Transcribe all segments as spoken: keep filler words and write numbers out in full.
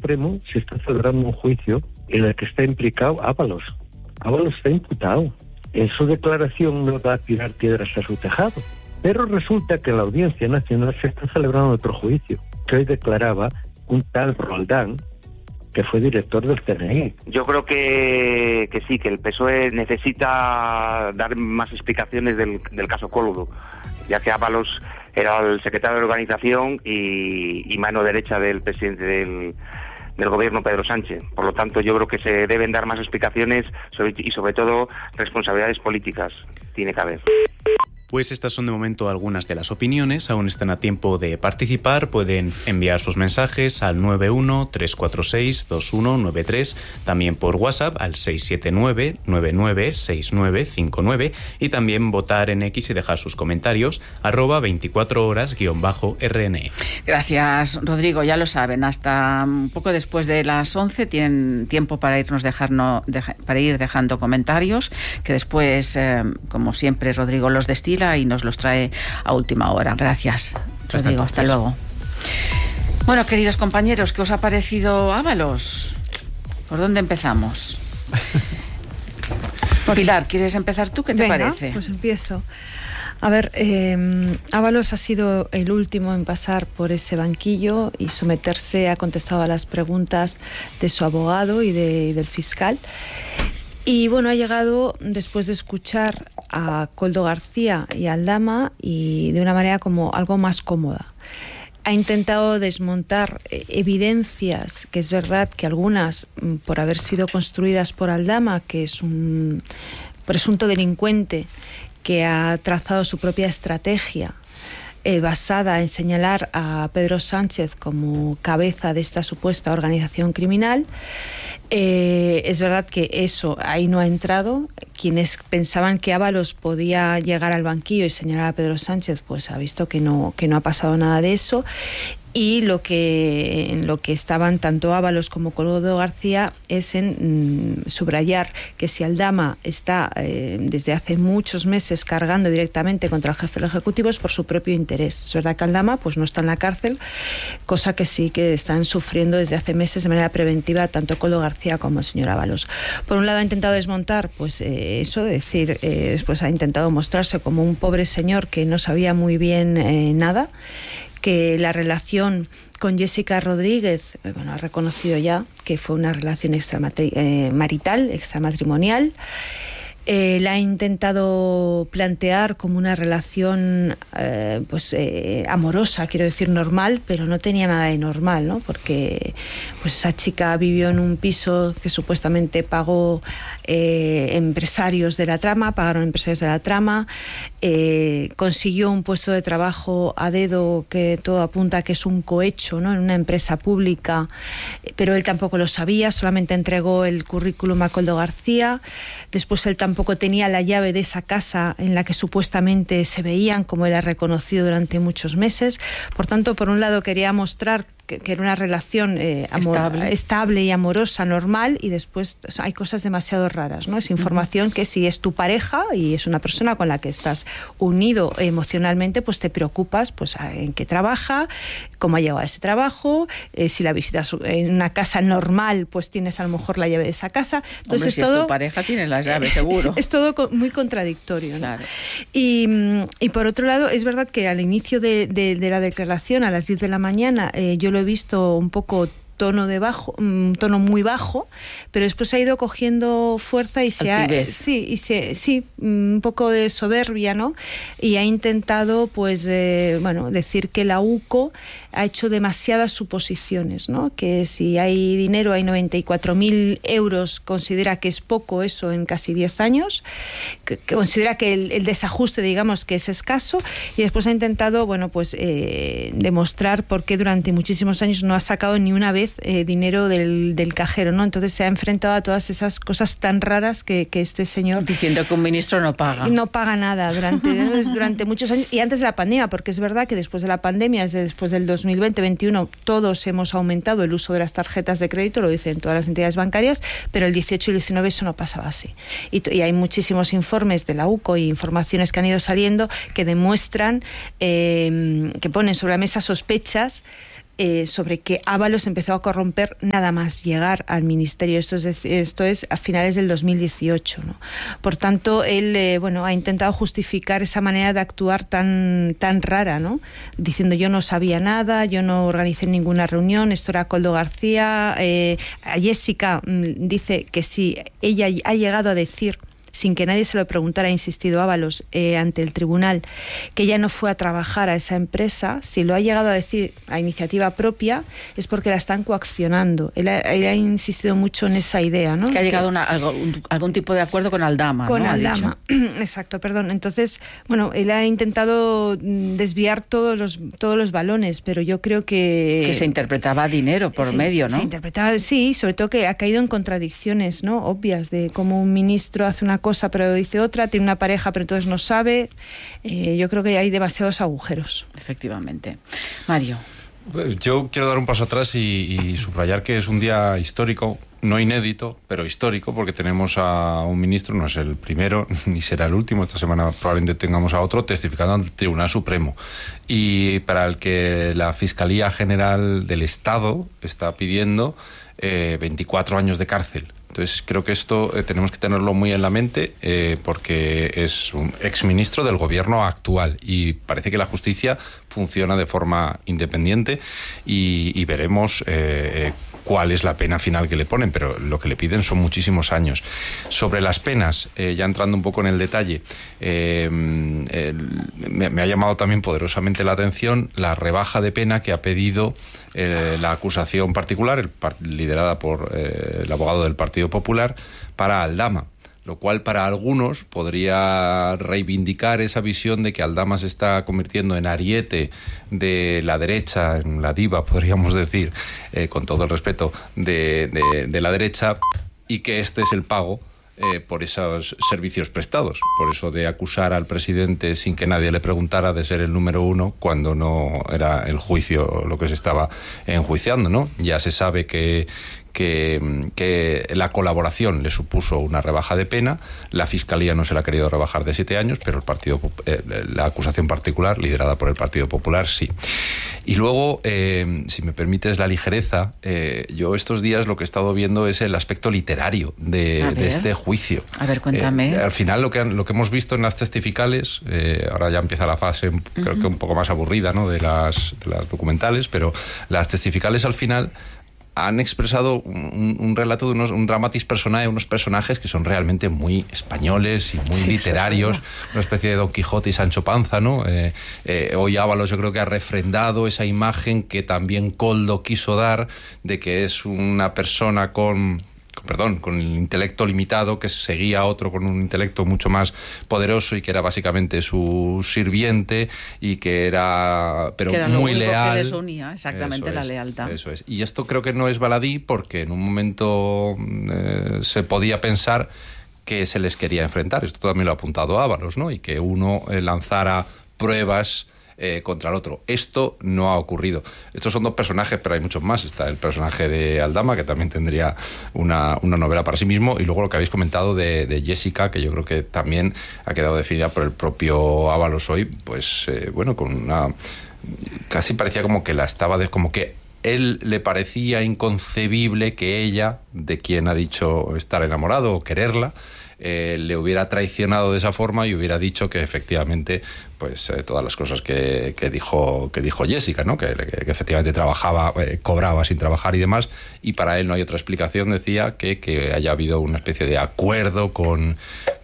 Supremo se está celebrando un juicio en el que está implicado Ábalos. Ábalos está imputado. En su declaración no va a tirar piedras a su tejado. Pero resulta que en la Audiencia Nacional se está celebrando otro juicio, que hoy declaraba un tal Roldán, que fue director del C N I. Yo creo que, que sí, que el P S O E necesita dar más explicaciones del, del caso Cólodo, ya que Ábalos era el secretario de organización y, y mano derecha del presidente del, del gobierno, Pedro Sánchez. Por lo tanto, yo creo que se deben dar más explicaciones sobre, y sobre todo responsabilidades políticas tiene que haber. Pues estas son de momento algunas de las opiniones. Aún están a tiempo de participar. Pueden enviar sus mensajes al nueve uno tres cuatro seis dos uno nueve tres, también por WhatsApp al seis siete nueve nueve nueve seis nueve cinco nueve y también votar en X y dejar sus comentarios arroba veinticuatro horas guión bajo R N E. Gracias, Rodrigo. Ya lo saben, hasta un poco después de las once tienen tiempo para irnos dejarnos, deja, para ir dejando comentarios, que después, eh, como siempre, Rodrigo los destila y nos los trae a última hora. Gracias, Rodrigo. Hasta, hasta luego. Bueno, queridos compañeros, ¿qué os ha parecido Ábalos? ¿Por dónde empezamos? Pilar, ¿quieres empezar tú? ¿Qué te Venga, parece? Pues empiezo. A ver, eh, Ábalos ha sido el último en pasar por ese banquillo y someterse a contestar a las preguntas de su abogado y, de, y del fiscal. Y bueno, ha llegado después de escuchar a Koldo García y a Aldama y de una manera como algo más cómoda. Ha intentado desmontar evidencias, que es verdad que algunas, por haber sido construidas por Aldama, que es un presunto delincuente que ha trazado su propia estrategia eh, basada en señalar a Pedro Sánchez como cabeza de esta supuesta organización criminal. Eh, es verdad que eso ahí no ha entrado. Quienes pensaban que Ábalos podía llegar al banquillo y señalar a Pedro Sánchez, pues ha visto que no, que no ha pasado nada de eso. Y lo que, en lo que estaban tanto Ábalos como Koldo García es en mm, subrayar que si Aldama está eh, desde hace muchos meses cargando directamente contra el jefe del Ejecutivo es por su propio interés. Es verdad que Aldama pues no está en la cárcel, cosa que sí que están sufriendo desde hace meses de manera preventiva tanto Koldo García como el señor Ábalos. Por un lado ha intentado desmontar pues eh, eso, de decir, eh, después ha intentado mostrarse como un pobre señor que no sabía muy bien eh, nada, que la relación con Jessica Rodríguez, bueno, ha reconocido ya que fue una relación extramarital, extramatrimonial. Eh, la ha intentado plantear como una relación eh, pues eh, amorosa, quiero decir normal, pero no tenía nada de normal, ¿no? Porque pues esa chica vivió en un piso que supuestamente pagó eh, empresarios de la trama, pagaron empresarios de la trama, eh, consiguió un puesto de trabajo a dedo que todo apunta a que es un cohecho, ¿no? En una empresa pública, pero él tampoco lo sabía, solamente entregó el currículum a Koldo García. Después él tampoco tenía la llave de esa casa en la que supuestamente se veían, como él ha reconocido durante muchos meses. Por tanto, por un lado quería mostrar que, que era una relación eh, amor, estable. estable y amorosa, normal, y después o sea, hay cosas demasiado raras, ¿no? Es información uh-huh. que si es tu pareja y es una persona con la que estás unido emocionalmente, pues te preocupas pues en qué trabaja, cómo ha llegado a ese trabajo, eh, si la visitas en una casa normal, pues tienes a lo mejor la llave de esa casa. Entonces Hombre, es si todo, es tu pareja tienes la llave, seguro. Es todo muy contradictorio, ¿no? Claro. Y, y por otro lado, es verdad que al inicio de, de, de la declaración, a las diez de la mañana, eh, yo lo he visto un poco tono de bajo, un tono muy bajo, pero después ha ido cogiendo fuerza y se Altivez. ha sí y se sí un poco de soberbia, ¿no? Y ha intentado pues eh, bueno, decir que la U C O ha hecho demasiadas suposiciones, ¿no? Que si hay dinero, hay noventa y cuatro mil euros, considera que es poco eso en casi diez años, que, que considera que el, el desajuste, digamos, que es escaso, y después ha intentado, bueno, pues eh, demostrar por qué durante muchísimos años no ha sacado ni una vez eh, dinero del, del cajero, ¿no? Entonces se ha enfrentado a todas esas cosas tan raras que, que este señor... Diciendo que un ministro no paga. No paga nada durante, durante muchos años, y antes de la pandemia, porque es verdad que después de la pandemia, desde después del dos mil veinte veintiuno, todos hemos aumentado el uso de las tarjetas de crédito, lo dicen todas las entidades bancarias, pero el dieciocho y el diecinueve eso no pasaba así. Y, y hay muchísimos informes de la U C O y informaciones que han ido saliendo que demuestran, eh, que ponen sobre la mesa sospechas eh, sobre que Ábalos empezó a corromper nada más llegar al ministerio. Esto es, esto es a finales del dos mil dieciocho, ¿no? Por tanto, él eh, bueno, ha intentado justificar esa manera de actuar tan, tan rara, ¿no? Diciendo yo no sabía nada, yo no organicé ninguna reunión, esto era Koldo García. Eh, a Jessica mm, dice que sí, ella ha llegado a decir, sin que nadie se lo preguntara, ha insistido Ábalos eh, ante el tribunal, que ella no fue a trabajar a esa empresa. Si lo ha llegado a decir a iniciativa propia, es porque la están coaccionando. Él ha, él ha insistido mucho en esa idea, ¿no? Que ha llegado a una, algún, algún tipo de acuerdo con Aldama, Con ¿no? Aldama, exacto, perdón. Entonces, bueno, él ha intentado desviar todos los, todos los balones, pero yo creo que... Que se interpretaba dinero por se, medio, ¿no? Se interpretaba, sí, sobre todo que ha caído en contradicciones, ¿no? Obvias, de cómo un ministro hace una cosa pero dice otra, tiene una pareja pero entonces no sabe. Eh, yo creo que hay demasiados agujeros. Efectivamente. Mario. Yo quiero dar un paso atrás y, y subrayar que es un día histórico, no inédito, pero histórico, porque tenemos a un ministro, no es el primero ni será el último, esta semana probablemente tengamos a otro testificando ante el Tribunal Supremo, y para el que la Fiscalía General del Estado está pidiendo eh, veinticuatro años de cárcel. Entonces creo que esto eh, tenemos que tenerlo muy en la mente eh, porque es un exministro del gobierno actual y parece que la justicia funciona de forma independiente y, y veremos eh, cuál es la pena final que le ponen, pero lo que le piden son muchísimos años. Sobre las penas, eh, ya entrando un poco en el detalle, eh, el, me, me ha llamado también poderosamente la atención la rebaja de pena que ha pedido eh, la acusación particular, el, liderada por eh, el abogado del Partido Popular, para Aldama, lo cual para algunos podría reivindicar esa visión de que Aldama se está convirtiendo en ariete de la derecha, en la diva, podríamos decir, eh, con todo el respeto, de, de, de la derecha, y que este es el pago eh, por esos servicios prestados, por eso de acusar al presidente sin que nadie le preguntara de ser el número uno cuando no era el juicio lo que se estaba enjuiciando, ¿no? Ya se sabe que Que, que la colaboración le supuso una rebaja de pena, la Fiscalía no se la ha querido rebajar de siete años, pero el partido, eh, la acusación particular, liderada por el Partido Popular, sí. Y luego, eh, si me permites la ligereza, eh, yo estos días lo que he estado viendo es el aspecto literario de, de este juicio. A ver, cuéntame. Eh, al final lo que, han, lo que hemos visto en las testificales, eh, ahora ya empieza la fase, creo uh-huh. que un poco más aburrida, ¿no?, de las, de las documentales, pero las testificales al final han expresado un, un relato de unos, un dramatis personae, unos personajes que son realmente muy españoles y muy sí, literarios, una especie de Don Quijote y Sancho Panza, ¿no? Eh, eh, hoy Ábalos yo creo que ha refrendado esa imagen que también Koldo quiso dar de que es una persona con... perdón, con el intelecto limitado, que seguía a otro con un intelecto mucho más poderoso y que era básicamente su sirviente y que era, pero que era muy lo único leal. Que les unía, exactamente, eso la es, lealtad. Eso es. Y esto creo que no es baladí porque en un momento eh, se podía pensar que se les quería enfrentar. Esto también lo ha apuntado Ábalos, ¿no? Y que uno eh, lanzara pruebas Eh, contra el otro. Esto no ha ocurrido. Estos son dos personajes, pero hay muchos más. Está el personaje de Aldama, que también tendría una, una novela para sí mismo, y luego lo que habéis comentado de, de Jessica, que yo creo que también ha quedado definida por el propio Ábalos hoy, pues eh, bueno, con una... casi parecía como que la estaba... de, como que él le parecía inconcebible que ella, de quien ha dicho estar enamorado o quererla, eh, le hubiera traicionado de esa forma y hubiera dicho que efectivamente pues eh, todas las cosas que, que dijo que dijo Jessica, ¿no? que, que, que efectivamente trabajaba, eh, cobraba sin trabajar y demás, y para él no hay otra explicación, decía, que, que haya habido una especie de acuerdo con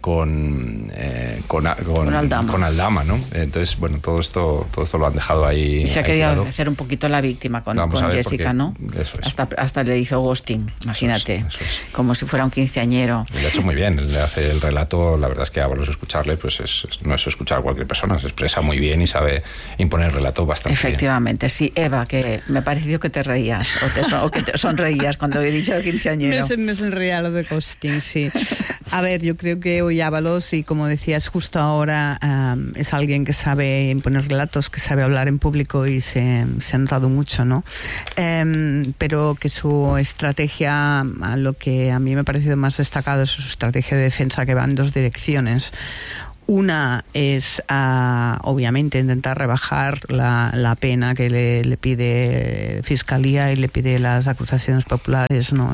con eh, con, con, con Aldama, con Aldama, ¿no? Entonces, bueno, todo esto todo esto lo han dejado ahí. Y se ha querido hacer un poquito la víctima con, con Jessica, ¿no? Eso es. Hasta, hasta le hizo ghosting, imagínate, eso es, eso es. Como si fuera un quinceañero. Y lo ha hecho muy bien, le hace el relato, la verdad es que a Ábalos escucharle, pues es, es, no es escuchar a cualquier persona, se expresa muy bien y sabe imponer el relato bastante Efectivamente, bien. Sí, Eva, que me pareció que te reías o, te son, o que te sonreías cuando he dicho quinceañero. Me, me sonreía lo de ghosting, sí. A ver, yo creo que hoy Ábalos, y como decías justo ahora, um, es alguien que sabe imponer relatos, que sabe hablar en público y se, se ha notado mucho, ¿no? Um, pero que su estrategia, a lo que a mí me ha parecido más destacado, es su estrategia de defensa, que va en dos direcciones. Una es, uh, obviamente, intentar rebajar la, la pena que le, le pide Fiscalía y le pide las acusaciones populares, ¿no?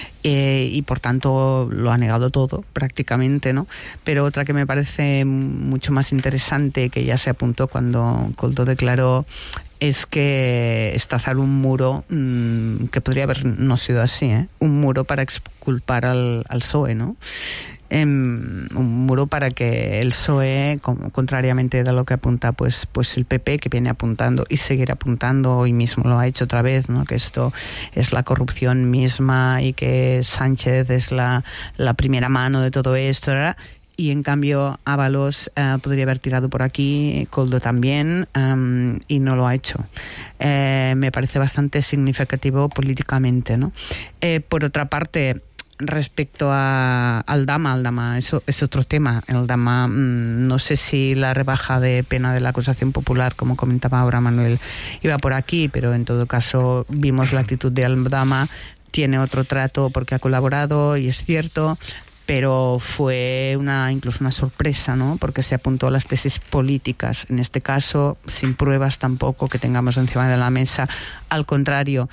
Eh, y por tanto lo ha negado todo prácticamente, ¿no? Pero otra que me parece mucho más interesante, que ya se apuntó cuando Koldo declaró, es que estazar un muro mmm, que podría haber no sido así, ¿eh? Un muro para exculpar al, al P S O E, ¿no? Eh, un muro para que el P S O E, como, contrariamente a lo que apunta pues, pues el P P, que viene apuntando y seguirá apuntando, hoy mismo lo ha hecho otra vez, ¿no? Que esto es la corrupción misma y que Sánchez es la, la primera mano de todo esto, ¿verdad? Y en cambio Ábalos uh, podría haber tirado por aquí, Koldo también, um, y no lo ha hecho. Eh, me parece bastante significativo políticamente, ¿no? Eh, por otra parte, respecto a Aldama, Aldama eso es otro tema. Aldama, mmm, no sé si la rebaja de pena de la acusación popular, como comentaba ahora Manuel, iba por aquí, pero en todo caso vimos la actitud de Aldama. Tiene otro trato porque ha colaborado, y es cierto, pero fue una incluso una sorpresa, ¿no? Porque se apuntó a las tesis políticas, en este caso sin pruebas tampoco que tengamos encima de la mesa, al contrario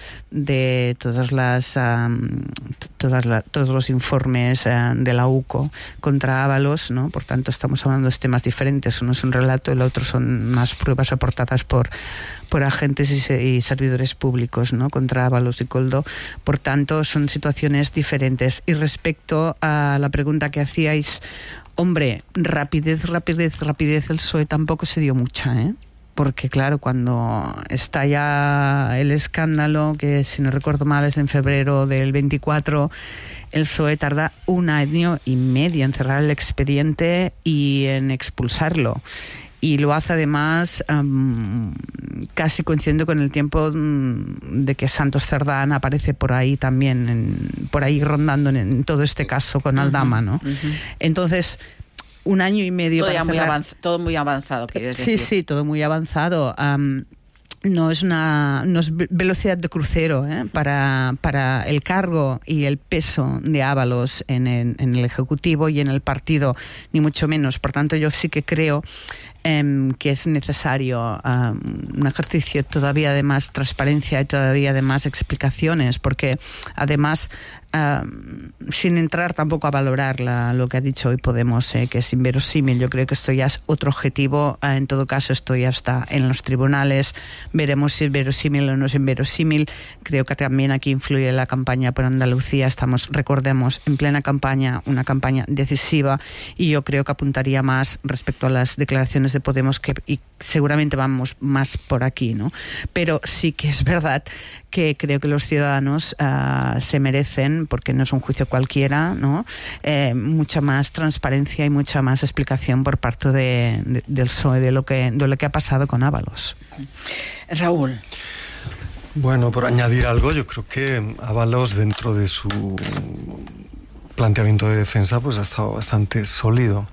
de todas las um, todas la, todos los informes uh, de la U C O contra Ábalos, ¿no? Por tanto estamos hablando de temas diferentes, uno es un relato, el otro son más pruebas aportadas por por agentes y, y servidores públicos, ¿no? Contra Ábalos y Koldo. Por tanto, son situaciones diferentes. Y respecto a la pregunta que hacíais, hombre, rapidez, rapidez, rapidez, el P S O E tampoco se dio mucha, ¿eh? Porque claro, cuando estalla el escándalo, que si no recuerdo mal es en febrero del veinticuatro, el P S O E tarda un año y medio en cerrar el expediente y en expulsarlo. Y lo hace además um, casi coincidiendo con el tiempo um, de que Santos Cerdán aparece por ahí también, en, por ahí rondando en, en todo este caso con Aldama, ¿no? Uh-huh. Entonces, un año y medio todo para muy cerrar... avanz- todo muy avanzado, quieres sí, decir. Sí, sí, todo muy avanzado. Um, no es una no es velocidad de crucero, ¿eh? para, para el cargo y el peso de Ábalos en el, en el Ejecutivo y en el partido, ni mucho menos. Por tanto, yo sí que creo Um, que es necesario um, un ejercicio todavía de más transparencia y todavía de más explicaciones, porque además, um, sin entrar tampoco a valorar la, lo que ha dicho hoy Podemos, eh, que es inverosímil, yo creo que esto ya es otro objetivo. Uh, en todo caso, esto ya está en los tribunales, veremos si es verosímil o no es inverosímil. Creo que también aquí influye la campaña por Andalucía. Estamos, recordemos, en plena campaña, una campaña decisiva, y yo creo que apuntaría más respecto a las declaraciones de Podemos, que y seguramente vamos más por aquí, ¿no? Pero sí que es verdad que creo que los ciudadanos uh, se merecen, porque no es un juicio cualquiera, ¿no? Eh, mucha más transparencia y mucha más explicación por parte de, de, del P S O E de lo que de lo que ha pasado con Ábalos. Raúl. Bueno, por añadir algo, yo creo que Ábalos, dentro de su planteamiento de defensa, pues ha estado bastante sólido.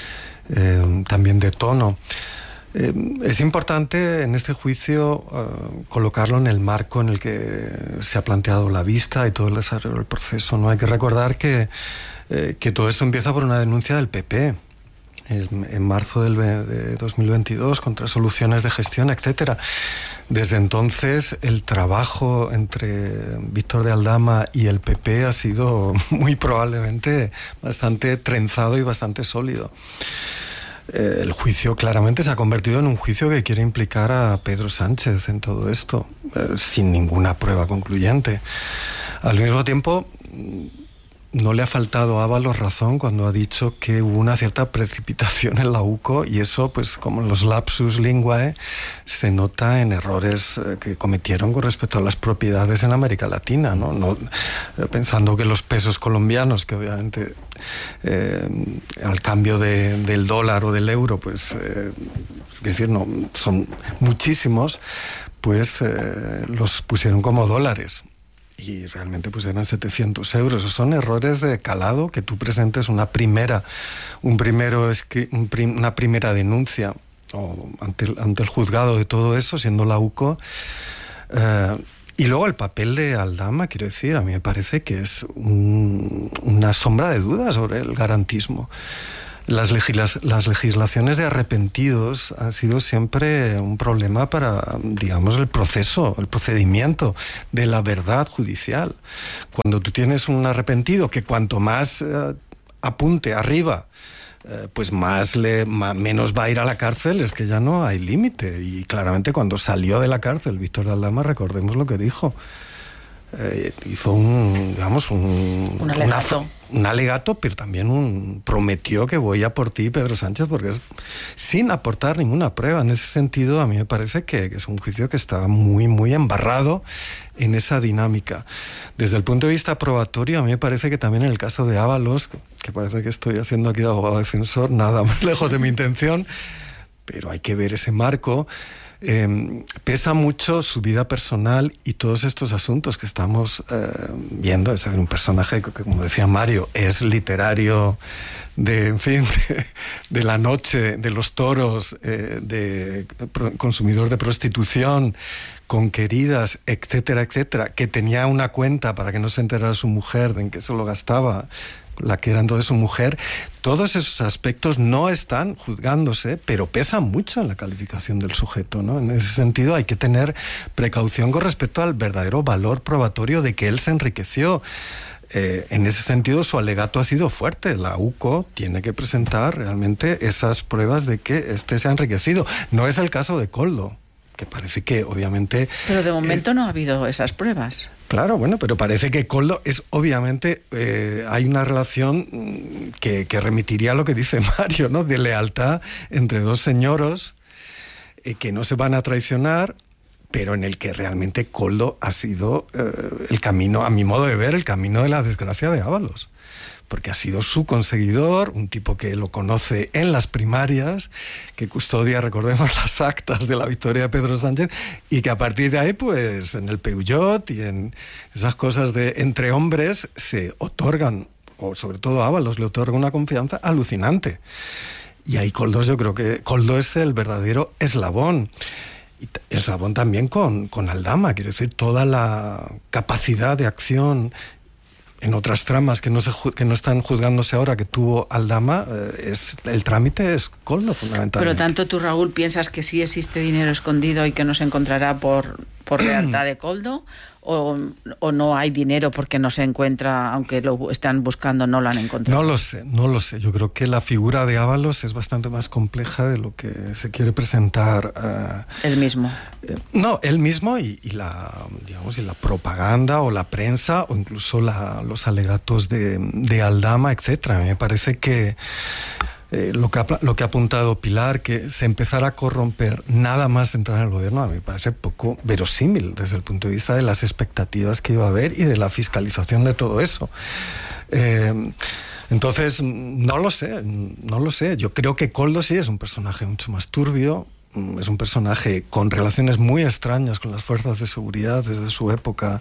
Eh, también de tono. Eh, es importante en este juicio uh, colocarlo en el marco en el que se ha planteado la vista y todo el desarrollo del proceso, ¿no? Hay que recordar que, eh, que todo esto empieza por una denuncia del P P en, en marzo del, de dos mil veintidós contra soluciones de gestión, etcétera. Desde entonces el trabajo entre Víctor de Aldama y el P P ha sido muy probablemente bastante trenzado y bastante sólido. Eh, el juicio claramente se ha convertido en un juicio que quiere implicar a Pedro Sánchez en todo esto, eh, sin ninguna prueba concluyente. Al mismo tiempo, no le ha faltado a Ábalos razón cuando ha dicho que hubo una cierta precipitación en la U C O, y eso, pues como en los lapsus linguae, se nota en errores eh, que cometieron con respecto a las propiedades en América Latina, ¿no? No, eh, pensando que los pesos colombianos, que obviamente eh, al cambio de, del dólar o del euro, pues eh, es decir, no, son muchísimos, pues eh, los pusieron como dólares. Y realmente pues eran setecientos euros. Son errores de calado, que tú presentes una primera, un primero un prim, una primera denuncia o ante, el, ante el juzgado de todo eso, siendo la U C O. Eh, y luego el papel de Aldama, quiero decir, a mí me parece que es un, una sombra de duda sobre el garantismo. Las, legisla- las legislaciones de arrepentidos han sido siempre un problema para, digamos, el proceso, el procedimiento de la verdad judicial. Cuando tú tienes un arrepentido que cuanto más eh, apunte arriba, eh, pues más le, más, menos va a ir a la cárcel, es que ya no hay límite. Y claramente cuando salió de la cárcel Víctor de Aldama, recordemos lo que dijo. Eh, hizo un, digamos, un, un alegato. Una, un alegato, pero también un prometió que voy a por ti, Pedro Sánchez, porque es sin aportar ninguna prueba. En ese sentido, a mí me parece que, que es un juicio que está muy, muy embarrado en esa dinámica. Desde el punto de vista probatorio, a mí me parece que también en el caso de Ábalos, que parece que estoy haciendo aquí de abogado defensor, nada más lejos de mi intención, pero hay que ver ese marco. Eh, pesa mucho su vida personal y todos estos asuntos que estamos eh, viendo. Es decir, un personaje que, como decía Mario, es literario de, en fin, de, de la noche, de los toros, eh, de pro, consumidor de prostitución, con queridas, etcétera, etcétera, que tenía una cuenta para que no se enterara su mujer de en qué se lo gastaba, la que era entonces su mujer. Todos esos aspectos no están juzgándose, pero pesan mucho en la calificación del sujeto, ¿no? En ese sentido hay que tener precaución con respecto al verdadero valor probatorio de que él se enriqueció. Eh, en ese sentido su alegato ha sido fuerte. La U C O tiene que presentar realmente esas pruebas de que éste se ha enriquecido. No es el caso de Koldo, que parece que obviamente... Pero de momento eh, no ha habido esas pruebas. Claro, bueno, pero parece que Koldo es obviamente, eh, hay una relación que, que remitiría a lo que dice Mario, ¿no? De lealtad entre dos señoros eh, que no se van a traicionar, pero en el que realmente Koldo ha sido eh, el camino, a mi modo de ver, el camino de la desgracia de Ábalos. Porque ha sido su conseguidor, un tipo que lo conoce en las primarias, que custodia, recordemos, las actas de la victoria de Pedro Sánchez, y que a partir de ahí, pues, en el Peugeot y en esas cosas de entre hombres se otorgan, o sobre todo a Ábalos le otorga una confianza alucinante. Y ahí Koldo, yo creo que Koldo es el verdadero eslabón. Y eslabón también con, con Aldama, quiero decir, toda la capacidad de acción en otras tramas que no se que no están juzgándose ahora que tuvo Aldama, eh, es el trámite es Koldo, fundamentalmente. Pero tanto tú, Raúl, piensas que sí existe dinero escondido y que no se encontrará por, por lealtad de Koldo, o, o no hay dinero porque no se encuentra, aunque lo están buscando, no lo han encontrado. No lo sé, no lo sé. Yo creo que la figura de Ábalos es bastante más compleja de lo que se quiere presentar. Uh, él mismo. Eh, no, él mismo y, y la, digamos, y la propaganda o la prensa o incluso la, los alegatos de, de Aldama, etcétera. A mí me parece que Eh, lo, que ha, lo que ha apuntado Pilar, que se empezara a corromper nada más de entrar en el gobierno, a mí me parece poco verosímil desde el punto de vista de las expectativas que iba a haber y de la fiscalización de todo eso. Eh, entonces, no lo sé, no lo sé. Yo creo que Koldo sí es un personaje mucho más turbio, es un personaje con relaciones muy extrañas con las fuerzas de seguridad desde su época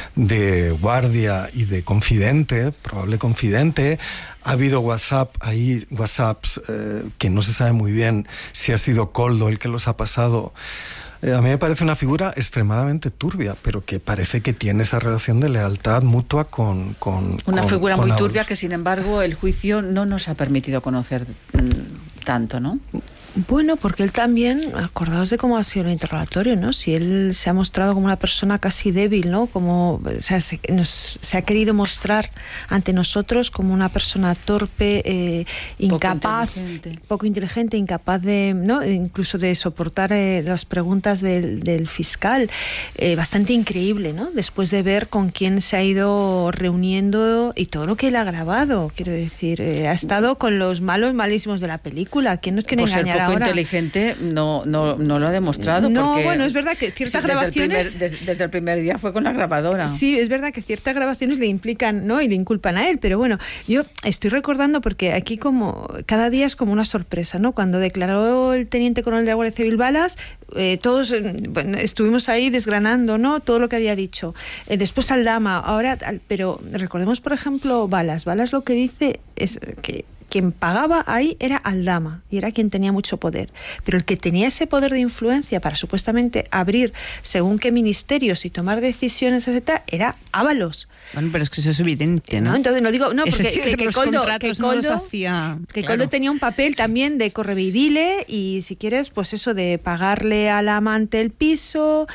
de guardia y de confidente, probable confidente. Ha habido WhatsApp ahí, WhatsApps eh, que no se sabe muy bien si ha sido Koldo el que los ha pasado. Eh, a mí me parece una figura extremadamente turbia, pero que parece que tiene esa relación de lealtad mutua con... con una con, figura con muy Ábalos. turbia que, sin embargo, el juicio no nos ha permitido conocer mmm, tanto, ¿no? Bueno, porque él también, acordaos de cómo ha sido el interrogatorio, ¿no? Si él se ha mostrado como una persona casi débil, ¿no? Como, o sea, se, nos, se ha querido mostrar ante nosotros como una persona torpe, eh, incapaz, poco inteligente. poco inteligente, incapaz de, ¿no? Incluso de soportar eh, las preguntas del, del fiscal. Eh, bastante increíble, ¿no? Después de ver con quién se ha ido reuniendo y todo lo que él ha grabado, quiero decir, eh, ha estado con los malos malísimos de la película. ¿Quién nos quiere Por engañar ser poco ahora? inteligente no, no, no lo ha demostrado. No, porque bueno, es verdad que ciertas desde grabaciones... El primer, desde, desde el primer día fue con la grabadora. Sí, es verdad que ciertas grabaciones le implican, ¿no? Y le inculpan a él, pero bueno, yo estoy recordando porque aquí como cada día es como una sorpresa, ¿no? Cuando declaró el teniente coronel de la Guardia Civil Balas, eh, todos bueno, estuvimos ahí desgranando, ¿no? Todo lo que había dicho. Eh, después Aldama, ahora, pero recordemos, por ejemplo, Balas. Balas lo que dice es que quien pagaba ahí era Aldama y era quien tenía mucho poder. Pero el que tenía ese poder de influencia para supuestamente abrir según qué ministerios y tomar decisiones, etcétera, era Ábalos. Bueno, pero es que eso es evidente, ¿no? ¿no? Entonces no digo, no, porque es decir, que, que los Koldo, contratos que Koldo, no los hacía, que claro. Koldo tenía un papel también de correveidile y, si quieres, pues eso de pagarle al amante el piso,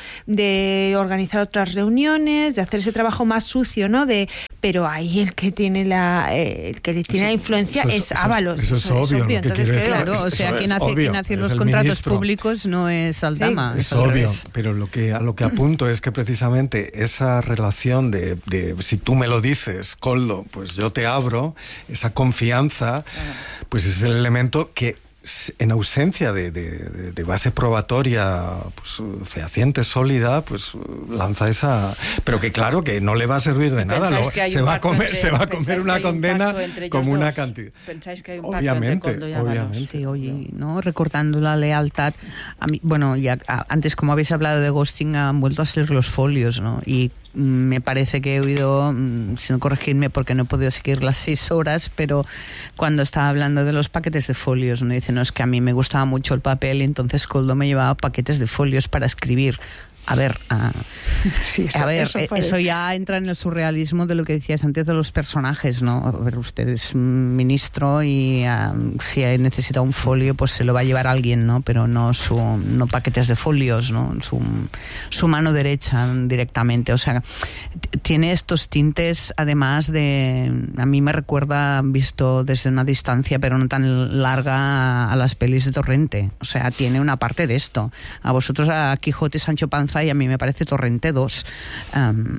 de organizar otras reuniones, de hacer ese trabajo más sucio, ¿no? De pero ahí el que tiene la eh, el que tiene eso, la influencia es Ábalos. Eso, eso, eso es obvio. obvio. Entonces, Decir, claro, o sea, quien hace, quien hace los contratos ministro. públicos no es Aldama. Sí. Es, es obvio, pero lo que, a lo que apunto es que precisamente esa relación de, de si tú me lo dices, Koldo, pues yo te abro, esa confianza, pues es el elemento que en ausencia de, de, de base probatoria pues, fehaciente, sólida, pues lanza esa... Pero que claro, que no le va a servir de nada. Lo, se, va a comer, entre, se va a comer una condena como una cantidad. ¿Pensáis que hay un obviamente, pacto entre obviamente. Sí, oye, ¿no? Recordando la lealtad. A mí, bueno, ya a, antes, como habéis hablado de ghosting, han vuelto a salir los folios, ¿no? Y me parece que he oído, si no corregirme porque no he podido seguir las seis horas, pero cuando estaba hablando de los paquetes de folios, ¿no? Dice, no, es que a mí me gustaba mucho el papel y entonces Koldo me llevaba paquetes de folios para escribir. A ver, uh, sí, eso, a ver, eso, eso ya entra en el surrealismo de lo que decías antes de los personajes, ¿no? A ver, usted es un ministro y uh, si necesita un folio, pues se lo va a llevar alguien, ¿no? Pero no su, no paquetes de folios, ¿no? Su, su mano derecha directamente. O sea, tiene estos tintes, además de, a mí me recuerda, visto desde una distancia, pero no tan larga, a las pelis de Torrente. O sea, tiene una parte de esto. A vosotros, a Quijote, Sancho Panza, y a mí me parece Torrente dos. Um,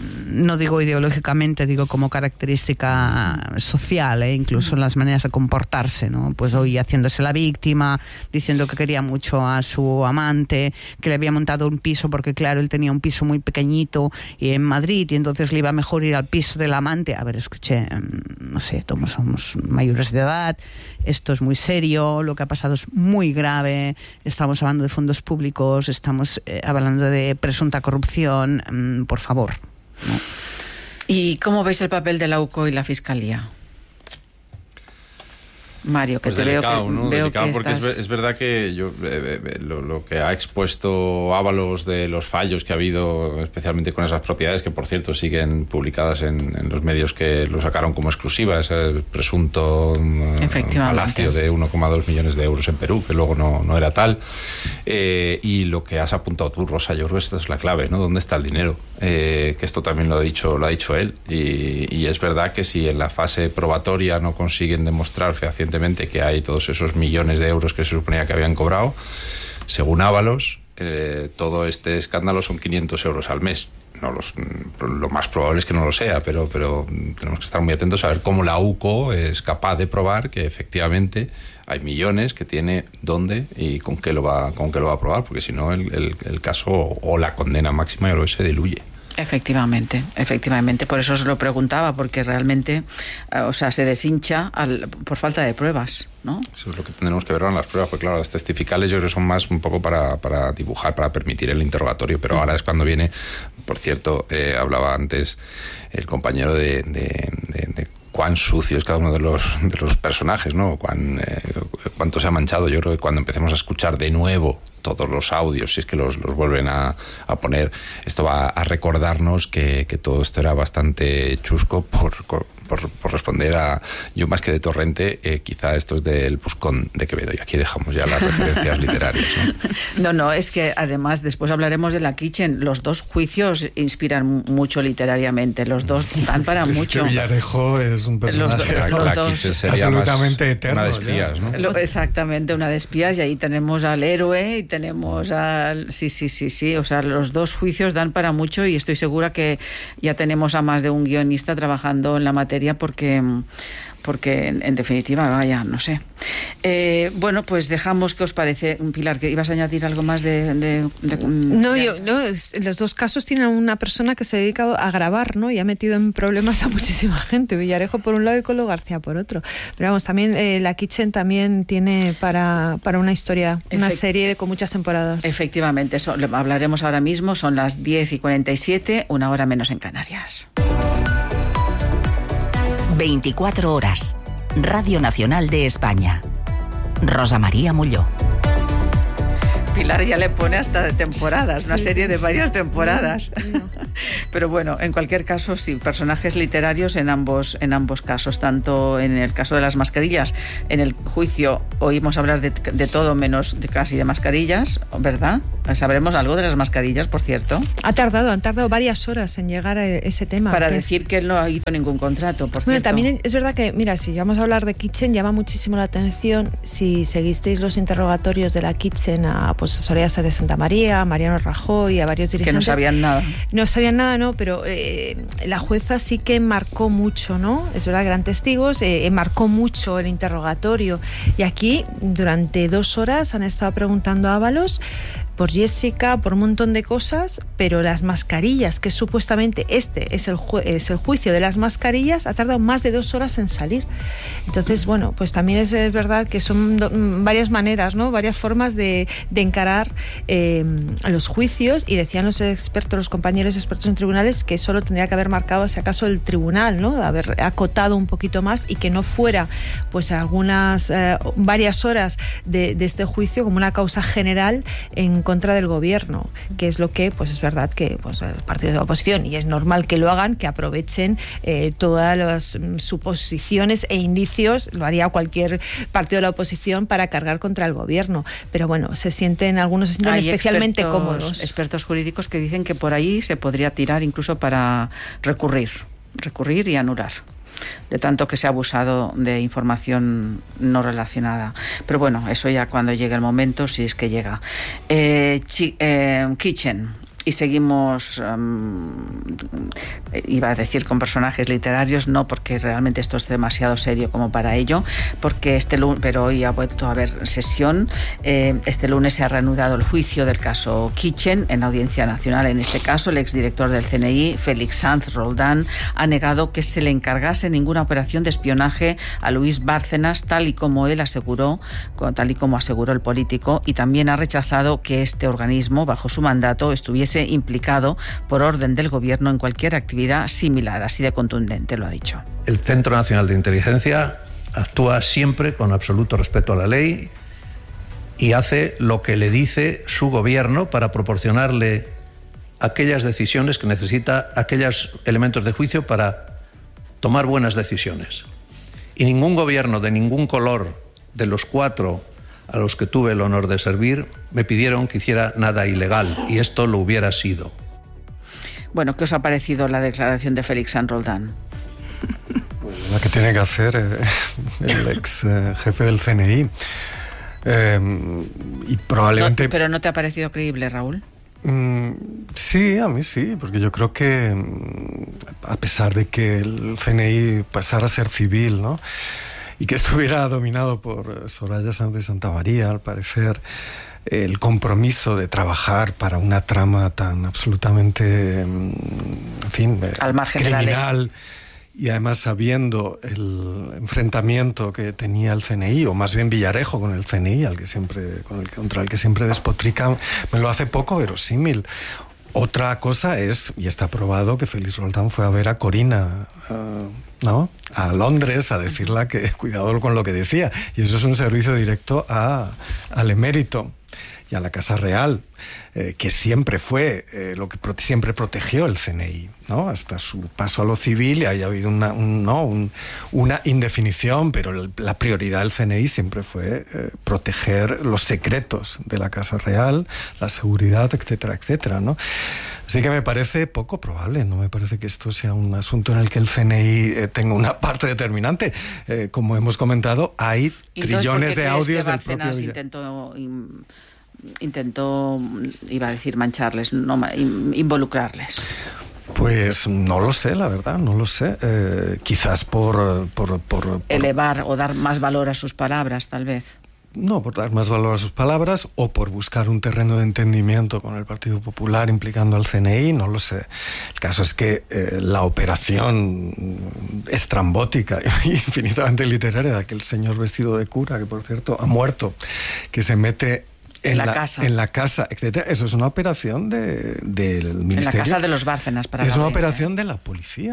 no digo ideológicamente, digo como característica social, ¿eh? Incluso en las maneras de comportarse, ¿no? Pues hoy haciéndose la víctima, diciendo que quería mucho a su amante, que le había montado un piso porque, claro, él tenía un piso muy pequeñito y en Madrid y entonces le iba mejor ir al piso del amante. A ver, escuché, no sé, todos somos mayores de edad, esto es muy serio, lo que ha pasado es muy grave, estamos hablando de fondos públicos, estamos eh, hablando de presunta corrupción, mmm, por favor, ¿no? ¿Y cómo veis el papel de la U C O y la Fiscalía? Mario, que pues te delicado, veo que, ¿no? veo delicado que porque estás... es, es verdad que yo eh, eh, lo, lo que ha expuesto Ábalos de los fallos que ha habido, especialmente con esas propiedades que, por cierto, siguen publicadas en, en los medios que lo sacaron como exclusiva, ese presunto palacio de uno coma dos millones de euros en Perú, que luego no, no era tal. Eh, y lo que has apuntado tú, Rosa, yo creo que esta es la clave, ¿no? ¿Dónde está el dinero? Eh, que esto también lo ha dicho, lo ha dicho él. Y, y es verdad que si en la fase probatoria no consiguen demostrar fehacientemente que hay todos esos millones de euros que se suponía que habían cobrado, según Ábalos, eh, todo este escándalo son quinientos euros al mes. No los, lo más probable es que no lo sea, pero, pero tenemos que estar muy atentos a ver cómo la U C O es capaz de probar que efectivamente hay millones que tiene dónde y con qué lo va, con qué lo va a probar, porque si no el, el, el caso o la condena máxima ya lo se diluye. Efectivamente, efectivamente, por eso os lo preguntaba, porque realmente, eh, o sea, se deshincha al, por falta de pruebas, ¿no? Eso es lo que tendremos que ver en las pruebas, porque claro, las testificales yo creo que son más un poco para, para dibujar, para permitir el interrogatorio, pero ahora es cuando viene, por cierto, eh, hablaba antes el compañero de, de, de, de cuán sucio es cada uno de los, de los personajes, ¿no? Cuán, eh, cuánto se ha manchado. Yo creo que cuando empecemos a escuchar de nuevo todos los audios, si es que los, los vuelven a, a poner, esto va a recordarnos que, que todo esto era bastante chusco por, por, por responder a, yo más que de Torrente, eh, quizá esto es del Buscón de Quevedo, y aquí dejamos ya las referencias literarias, ¿no? No, no, es que además después hablaremos de la Kitchen, los dos juicios inspiran mucho literariamente, los dos dan para mucho. Es que Villarejo es un personaje los, los la dos, absolutamente eterno. Una de espías, ¿no? Lo, exactamente, una de espías, y ahí tenemos al héroe y tenemos al... Sí, sí, sí, sí, o sea, los dos juicios dan para mucho y estoy segura que ya tenemos a más de un guionista trabajando en la materia porque... porque en, en definitiva, vaya, no sé. Eh, bueno, pues dejamos, ¿qué os parece, Pilar? ¿Que ibas a añadir algo más de...? de, de no, de... yo, no, los dos casos tienen una persona que se ha dedicado a grabar, ¿no? Y ha metido en problemas a muchísima gente. Villarejo por un lado y Koldo García por otro. Pero vamos, también eh, la Kitchen también tiene para, para una historia, una Efect... serie con muchas temporadas. Efectivamente, eso hablaremos ahora mismo. Son las diez y cuarenta y siete, una hora menos en Canarias. veinticuatro horas. Radio Nacional de España. Rosa María Molló. Pilar ya le pone hasta de temporadas, una serie de varias temporadas. Pero bueno, en cualquier caso, sí, personajes literarios en ambos, en ambos casos, tanto en el caso de las mascarillas, en el juicio oímos hablar de, de todo menos de casi de mascarillas, ¿verdad? ¿Sabremos algo de las mascarillas, por cierto? Ha tardado, han tardado varias horas en llegar a ese tema. Para que decir es... que él no hizo ningún contrato, por Bueno, cierto. también es verdad que, mira, si vamos a hablar de Kitchen, llama muchísimo la atención, si seguisteis los interrogatorios de la Kitchen a pues, a Soraya Sáenz de Santamaría, a Mariano Rajoy, a varios dirigentes. Que no sabían nada. No sabían nada, no, pero eh, la jueza sí que marcó mucho, ¿no? Es verdad que eran testigos, eh, marcó mucho el interrogatorio. Y aquí, durante dos horas, han estado preguntando a Ábalos por Jessica, por un montón de cosas, pero las mascarillas, que supuestamente este es el, ju- es el juicio de las mascarillas, ha tardado más de dos horas en salir. Entonces, bueno, pues también es, es verdad que son do- varias maneras, ¿no? Varias formas de, de encarar eh, los juicios, y decían los expertos, los compañeros expertos en tribunales, que solo tendría que haber marcado, si acaso, el tribunal, ¿no? Haber acotado un poquito más y que no fuera, pues, algunas, eh, varias horas de, de este juicio como una causa general en contra del gobierno, que es lo que, pues es verdad que pues, los partidos de la oposición, y es normal que lo hagan, que aprovechen eh, todas las mm, suposiciones e indicios, lo haría cualquier partido de la oposición para cargar contra el gobierno, pero bueno, se sienten, algunos se sienten Hay especialmente expertos, cómodos. Expertos jurídicos que dicen que por ahí se podría tirar incluso para recurrir, recurrir y anular, de tanto que se ha abusado de información no relacionada. Pero bueno, eso ya cuando llegue el momento, si es que llega. Eh, chi, eh, Kitchen. Y seguimos, um, iba a decir con personajes literarios, no, porque realmente esto es demasiado serio como para ello, porque este lunes, pero hoy ha vuelto a haber sesión, eh, este lunes se ha reanudado el juicio del caso Kitchen en la Audiencia Nacional. En este caso, el exdirector del C N I, Félix Sanz Roldán, ha negado que se le encargase ninguna operación de espionaje a Luis Bárcenas, tal y como él aseguró, tal y como aseguró el político, y también ha rechazado que este organismo, bajo su mandato, estuviese implicado por orden del gobierno en cualquier actividad similar. Así de contundente lo ha dicho. El Centro Nacional de Inteligencia actúa siempre con absoluto respeto a la ley y hace lo que le dice su gobierno para proporcionarle aquellas decisiones que necesita, aquellos elementos de juicio para tomar buenas decisiones. Y ningún gobierno de ningún color de los cuatro a los que tuve el honor de servir, me pidieron que hiciera nada ilegal, y esto lo hubiera sido. Bueno, ¿qué os ha parecido la declaración de Félix Sanz Roldán? La que tiene que hacer eh, el ex eh, jefe del C N I. Eh, y probablemente... No, ¿pero no te ha parecido creíble, Raúl? Mm, sí, a mí sí, porque yo creo que a pesar de que el C N I pasara a ser civil, ¿no?, y que estuviera dominado por Soraya Sáenz de Santamaría, al parecer, el compromiso de trabajar para una trama tan absolutamente, en fin, al margen criminal, y además sabiendo el enfrentamiento que tenía el C N I, o más bien Villarejo con el C N I, al que siempre, con el, contra el que siempre despotrican, me lo hace poco verosímil. Otra cosa es, y está probado, que Félix Roldán fue a ver a Corina, uh, ¿no?, a Londres, a decirle que cuidado con lo que decía. Y eso es un servicio directo a, al emérito y a la Casa Real, eh, que siempre fue eh, lo que prote- siempre protegió el C N I, ¿no?, hasta su paso a lo civil, y haya habido una, un, ¿no? un, una indefinición, pero el, la prioridad del C N I siempre fue eh, proteger los secretos de la Casa Real, la seguridad, etcétera, etcétera, ¿no? Así que me parece poco probable, no me parece que esto sea un asunto en el que el C N I eh, tenga una parte determinante. Eh, como hemos comentado, hay trillones de audios del propio Bárcenas intentó, in, intentó, iba a decir mancharles, no, in, involucrarles. Pues no lo sé, la verdad, no lo sé. Eh, quizás por, por, por, por... elevar o dar más valor a sus palabras, tal vez. No, por dar más valor a sus palabras, o por buscar un terreno de entendimiento con el Partido Popular implicando al C N I, no lo sé. El caso es que eh, la operación estrambótica e infinitamente literaria de aquel señor vestido de cura, que por cierto ha muerto, que se mete en, en la, la casa, en la casa, etcétera. Eso es una operación de, del Ministerio. En la casa de los Bárcenas, para es una operación de la policía.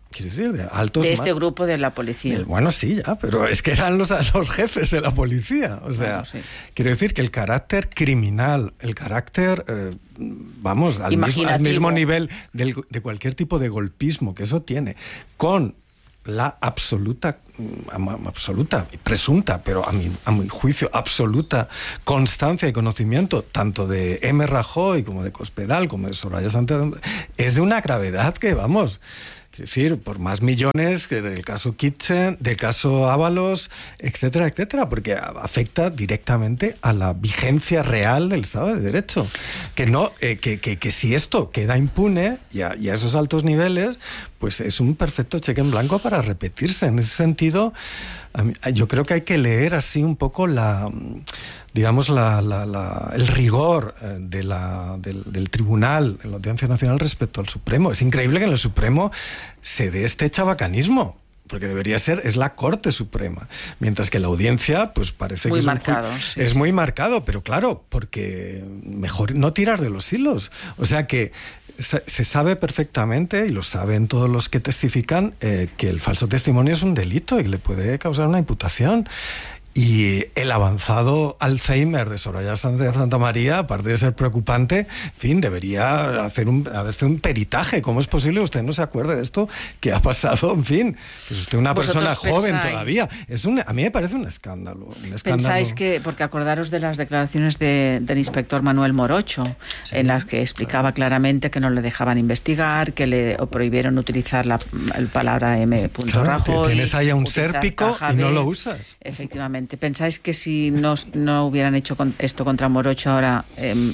Quiero decir, de altos... De este grupo de la policía. El, bueno, sí, ya, pero es que eran los, los jefes de la policía. O sea, bueno, sí. Quiero decir que el carácter criminal, el carácter, eh, vamos, al mismo, al mismo nivel del, de cualquier tipo de golpismo que eso tiene, con la absoluta, absoluta, presunta, pero a mi, a mi juicio, absoluta constancia y conocimiento, tanto de M. Rajoy como de Cospedal, como de Soraya Sánchez, es de una gravedad que, vamos... Es decir, por más millones que del caso Kitchen, del caso Ábalos, etcétera, etcétera, porque afecta directamente a la vigencia real del Estado de Derecho. Que no, eh, que, que, que si esto queda impune y a, y a esos altos niveles, pues es un perfecto cheque en blanco para repetirse. En ese sentido, a mí, yo creo que hay que leer así un poco la... digamos, la, la, la, el rigor de la, del, del tribunal, de la Audiencia Nacional respecto al Supremo. Es increíble que en el Supremo se dé este chabacanismo, porque debería ser, es la Corte Suprema, mientras que la Audiencia, pues parece muy que es, marcado, un, sí, es sí. muy marcado, pero claro, porque mejor no tirar de los hilos. O sea que se sabe perfectamente, y lo saben todos los que testifican, eh, que el falso testimonio es un delito y le puede causar una imputación. Y el avanzado Alzheimer de Soraya Sánchez de Santa María, aparte de ser preocupante, en fin, debería hacer un, hacer un peritaje. ¿Cómo es posible que usted no se acuerde de esto que ha pasado? En fin, que es usted una persona joven pensáis, todavía. Es un, a mí me parece un escándalo, un escándalo. Pensáis que, porque acordaros de las declaraciones de, del inspector Manuel Morocho, sí, en las que explicaba claro. claramente que no le dejaban investigar, que le prohibieron utilizar la, la palabra M. Claro, Rajoy. Que tienes ahí a un sérpico y no lo usas. Efectivamente. ¿Pensáis que si no, no hubieran hecho con esto contra Morocho ahora, eh,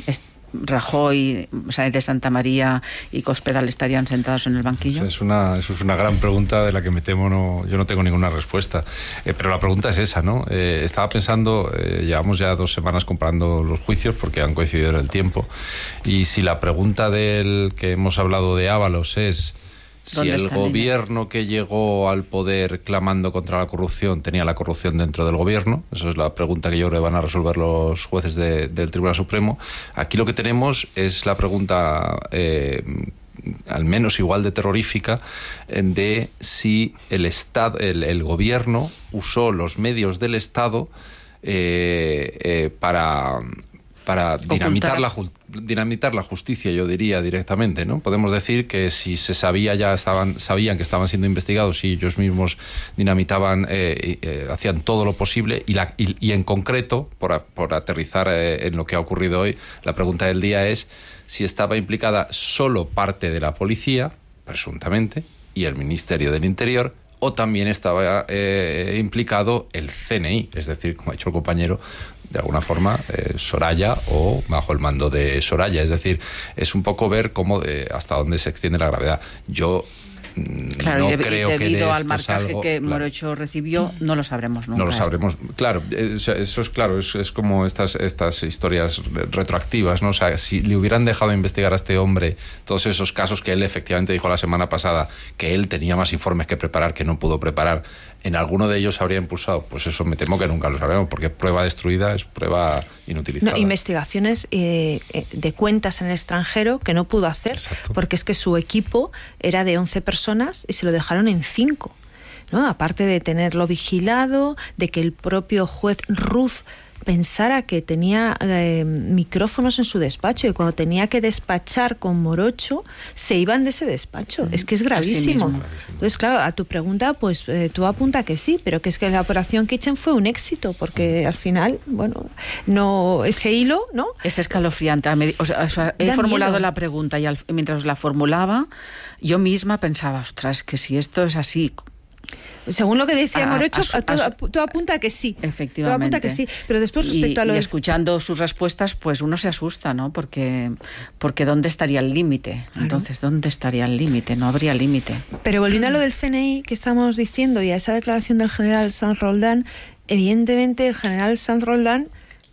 Rajoy, Sáenz de Santa María y Cospedal estarían sentados en el banquillo? Esa es una, eso es una gran pregunta de la que me temo no, yo no tengo ninguna respuesta. Eh, pero la pregunta es esa, ¿no? Eh, estaba pensando, eh, llevamos ya dos semanas comparando los juicios porque han coincidido en el tiempo. Y si la pregunta del que hemos hablado de Ábalos es... Si el gobierno que llegó al poder clamando contra la corrupción tenía la corrupción dentro del gobierno, eso es la pregunta que yo creo que van a resolver los jueces de, del Tribunal Supremo. Aquí lo que tenemos es la pregunta, eh, al menos igual de terrorífica, de si el Estado, el, el gobierno usó los medios del Estado eh, eh, para... para dinamitar la, dinamitar la justicia, yo diría directamente, ¿no? Podemos decir que si se sabía ya estaban sabían que estaban siendo investigados y ellos mismos dinamitaban, eh, eh, hacían todo lo posible y, la, y, y en concreto, por, por aterrizar eh, en lo que ha ocurrido hoy, la pregunta del día es si estaba implicada solo parte de la policía, presuntamente, y el Ministerio del Interior, o también estaba eh, implicado el C N I, es decir, como ha dicho el compañero, de alguna forma, eh, Soraya o bajo el mando de Soraya. Es decir, es un poco ver cómo eh, hasta dónde se extiende la gravedad. Yo claro, no y de, creo y que de debido al esto marcaje algo, que claro. Morocho recibió, no lo sabremos nunca. No lo sabremos, claro, eso es claro, es, es como estas, estas historias retroactivas, ¿no? O sea, si le hubieran dejado investigar a este hombre todos esos casos que él efectivamente dijo la semana pasada, que él tenía más informes que preparar, que no pudo preparar, ¿en alguno de ellos habría impulsado? Pues eso me temo que nunca lo sabremos, porque prueba destruida es prueba inutilizada. No, investigaciones eh, de cuentas en el extranjero que no pudo hacer. Exacto. Porque es que su equipo era de once personas y se lo dejaron en cinco, ¿no? Aparte de tenerlo vigilado, de que el propio juez Ruz pensara que tenía eh, micrófonos en su despacho y cuando tenía que despachar con Morocho se iban de ese despacho. Mm, es que es gravísimo. Entonces, claro, a tu pregunta, pues eh, tú apunta que sí, pero que es que la operación Kitchen fue un éxito porque al final, bueno, no ese hilo, ¿no? Es escalofriante. O sea, o sea, he da formulado miedo. La pregunta y al, mientras la formulaba, yo misma pensaba, ostras, que si esto es así. Según lo que decía a, Morocho, a, a, todo, todo apunta que sí. Efectivamente. Todo apunta que sí. Pero después respecto y, a lo y de... escuchando sus respuestas, pues uno se asusta, ¿no? Porque, porque ¿dónde estaría el límite? Claro. Entonces, ¿dónde estaría el límite? No habría límite. Pero volviendo a lo del C N I que estamos diciendo y a esa declaración del general Sanz Roldán, evidentemente el general Sanz Roldán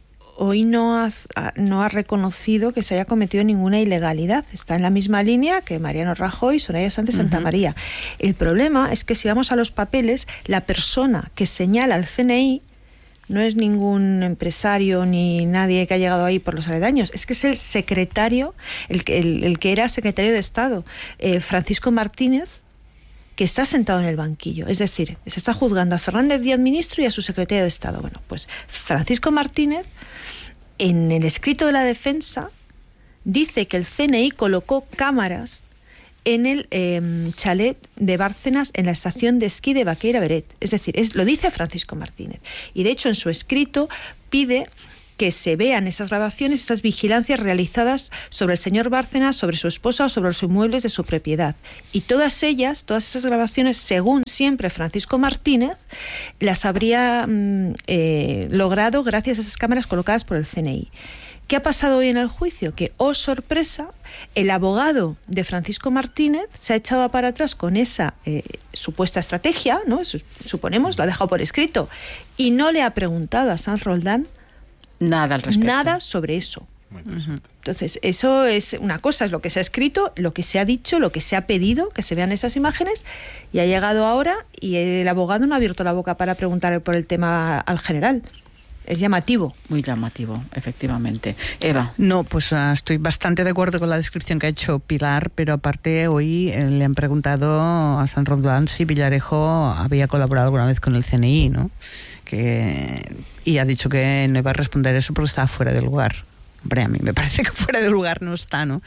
hoy no ha, no ha reconocido que se haya cometido ninguna ilegalidad. Está en la misma línea que Mariano Rajoy y Soraya Sánchez de Santa uh-huh. María. El problema es que si vamos a los papeles, la persona que señala al C N I no es ningún empresario ni nadie que ha llegado ahí por los aledaños. Es que es el secretario, el, el, el que era secretario de Estado, eh, Francisco Martínez, que está sentado en el banquillo. Es decir, se está juzgando a Fernández Díaz ministro y a su secretario de Estado. Bueno, pues Francisco Martínez, en el escrito de la defensa, dice que el C N I colocó cámaras en el eh, chalet de Bárcenas, en la estación de esquí de Baqueira Beret. Es decir, es, lo dice Francisco Martínez. Y de hecho, en su escrito pide que se vean esas grabaciones, esas vigilancias realizadas sobre el señor Bárcenas, sobre su esposa o sobre los inmuebles de su propiedad. Y todas ellas, todas esas grabaciones, según siempre Francisco Martínez, las habría mm, eh, logrado gracias a esas cámaras colocadas por el C N I. ¿Qué ha pasado hoy en el juicio? Que, oh sorpresa, el abogado de Francisco Martínez se ha echado para atrás con esa eh, supuesta estrategia, ¿no? Suponemos, lo ha dejado por escrito, y no le ha preguntado a Sanz Roldán nada al respecto. Nada sobre eso. Uh-huh. Entonces, eso es una cosa, es lo que se ha escrito, lo que se ha dicho, lo que se ha pedido, que se vean esas imágenes, y ha llegado ahora y el abogado no ha abierto la boca para preguntar por el tema al general. Es llamativo. Muy llamativo, efectivamente. Eva. No, pues uh, estoy bastante de acuerdo con la descripción que ha hecho Pilar, pero aparte hoy eh, le han preguntado a Sanz Roldán si Villarejo había colaborado alguna vez con el C N I, ¿no? Que, y ha dicho que no iba a responder eso porque estaba fuera de lugar. Hombre, a mí me parece que fuera de lugar no está, ¿no?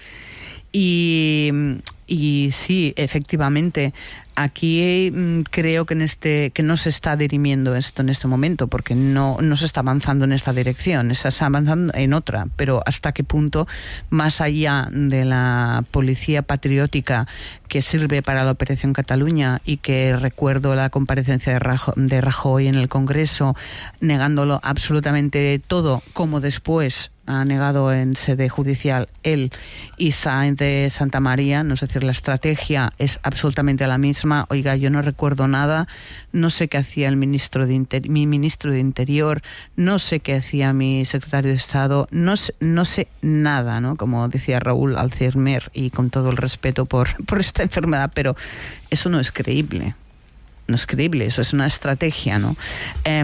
Y, y sí, efectivamente, aquí mmm, creo que en este que no se está dirimiendo esto en este momento, porque no, no se está avanzando en esta dirección, se está avanzando en otra, pero hasta qué punto, más allá de la policía patriótica que sirve para la Operación Cataluña, y que recuerdo la comparecencia de Rajoy, de Rajoy en el Congreso, negándolo absolutamente todo, como después ha negado en sede judicial él y Sáenz de Santa María, no es decir, la estrategia es absolutamente la misma. Oiga, yo no recuerdo nada, no sé qué hacía el ministro de Inter- mi ministro de Interior, no sé qué hacía mi secretario de Estado, no sé, no sé nada, ¿no? Como decía Raúl Alzheimer, y con todo el respeto por, por esta enfermedad, pero eso no es creíble. No es creíble, eso es una estrategia, ¿no? Eh,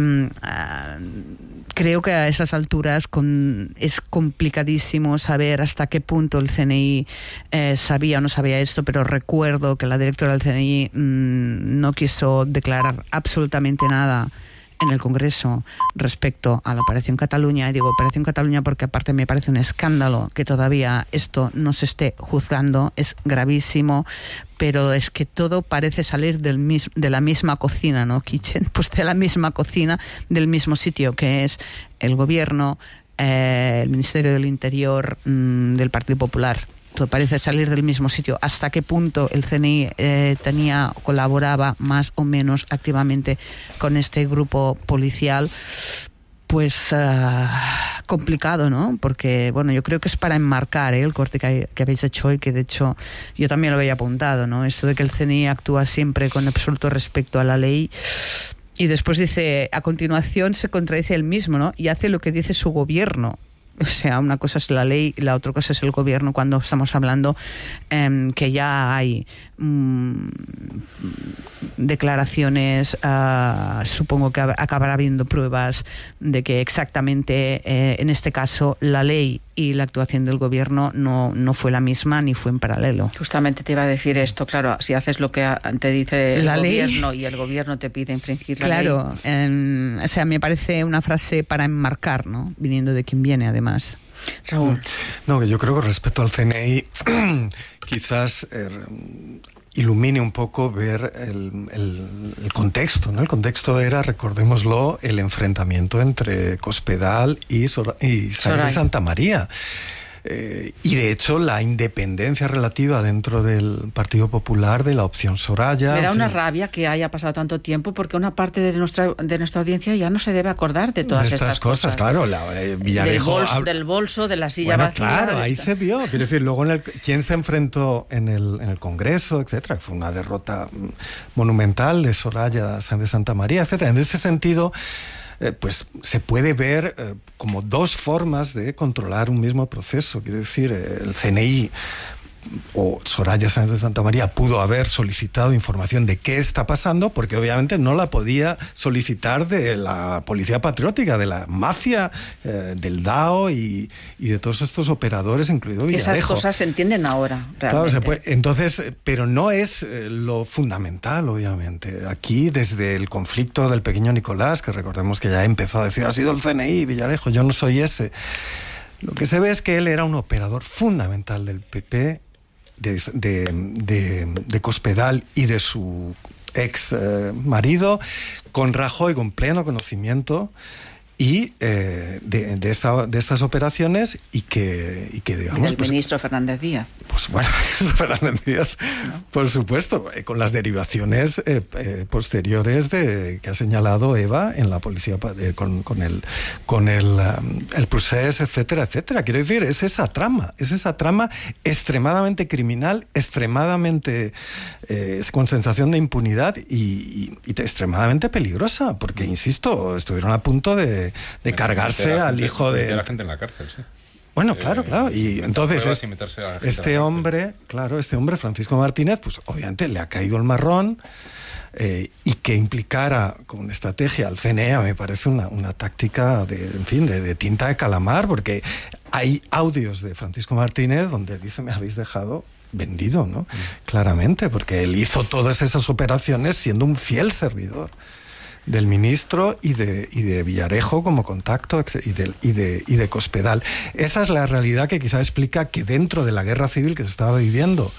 uh, creo que a esas alturas con, es complicadísimo saber hasta qué punto el C N I eh, sabía o no sabía esto, pero recuerdo que la directora del C N I mmm, no quiso declarar absolutamente nada en el Congreso respecto a la Operación Cataluña. Y digo Operación Cataluña porque aparte me parece un escándalo que todavía esto no se esté juzgando, es gravísimo, pero es que todo parece salir del mis, de la misma cocina, ¿no, Kitchen? Pues de la misma cocina, del mismo sitio, que es el Gobierno, eh, el Ministerio del Interior mmm, del Partido Popular. Todo parece salir del mismo sitio. ¿Hasta qué punto el C N I eh, tenía, colaboraba más o menos activamente con este grupo policial? Pues uh, complicado, ¿no? Porque, bueno, yo creo que es para enmarcar ¿eh? el corte que, que habéis hecho hoy, que de hecho yo también lo había apuntado, ¿no? Esto de que el C N I actúa siempre con absoluto respeto a la ley. Y después dice, a continuación se contradice él mismo, ¿no? Y hace lo que dice su gobierno. O sea, una cosa es la ley y la otra cosa es el gobierno, cuando estamos hablando eh, que ya hay mmm, declaraciones, uh, supongo que acabará habiendo pruebas de que exactamente eh, en este caso la ley y la actuación del gobierno no, no fue la misma ni fue en paralelo. Justamente te iba a decir esto, claro, si haces lo que te dice el la gobierno ley, y el gobierno te pide infringir la claro, ley. Claro, eh, o sea, me parece una frase para enmarcar, ¿no? Viniendo de quien viene, además. Raúl. No, que yo creo que respecto al C N I, quizás eh, ilumine un poco ver el, el, el contexto, ¿no? El contexto era, recordémoslo, el enfrentamiento entre Cospedal y, Sor- y Sáenz de Santa María. Eh, y de hecho la independencia relativa dentro del Partido Popular de la opción Soraya. Me da una rabia que haya pasado tanto tiempo, porque una parte de nuestra de nuestra audiencia ya no se debe acordar de todas de estas, estas cosas, cosas. Claro, la, eh, Villarejo, del, bolso, del bolso, de la silla bueno, vacía. Claro, ahí se vio. Quiero decir, luego en el, quién se enfrentó en el, en el Congreso, etcétera. Fue una derrota monumental de Soraya Sáenz de Santa María, etcétera. En ese sentido, Eh, pues se puede ver eh, como dos formas de controlar un mismo proceso. Quiero decir, eh, el C N I o Soraya Sáenz de Santamaría pudo haber solicitado información de qué está pasando, porque obviamente no la podía solicitar de la Policía Patriótica, de la mafia, eh, del DAO y, y de todos estos operadores, incluido Villarejo. Esas cosas se entienden ahora, realmente. Claro, se puede, entonces, pero no es eh, lo fundamental, obviamente. Aquí, desde el conflicto del pequeño Nicolás, que recordemos que ya empezó a decir, ha sido el C N I, Villarejo, yo no soy ese. Lo que se ve es que él era un operador fundamental del P P, de, de, de, de Cospedal y de su ex eh, marido, con Rajoy con pleno conocimiento y eh, de, de, esta, de estas operaciones y que, y que digamos... Y del pues, ministro Fernández Díaz. Pues bueno, Fernández Díaz, ¿no? Por supuesto, eh, con las derivaciones eh, eh, posteriores de, que ha señalado Eva en la policía, eh, con, con el con el, um, el procés, etcétera, etcétera. Quiero decir, es esa trama, es esa trama extremadamente criminal, extremadamente eh, con sensación de impunidad y, y, y extremadamente peligrosa, porque, insisto, estuvieron a punto de, de cargarse la al gente, hijo de... de la gente en la cárcel, sí. Bueno, claro, claro. Y entonces es, y este hombre, claro, este hombre, Francisco Martínez, pues obviamente le ha caído el marrón eh, y que implicara con estrategia al C N E me parece una, una táctica de, en fin, de, de tinta de calamar, porque hay audios de Francisco Martínez donde dice, me habéis dejado vendido, ¿no? Mm. Claramente, porque él hizo todas esas operaciones siendo un fiel servidor del ministro y de, y de Villarejo como contacto y de, y, de, y de Cospedal. Esa es la realidad que quizá explica que dentro de la guerra civil que se estaba viviendo,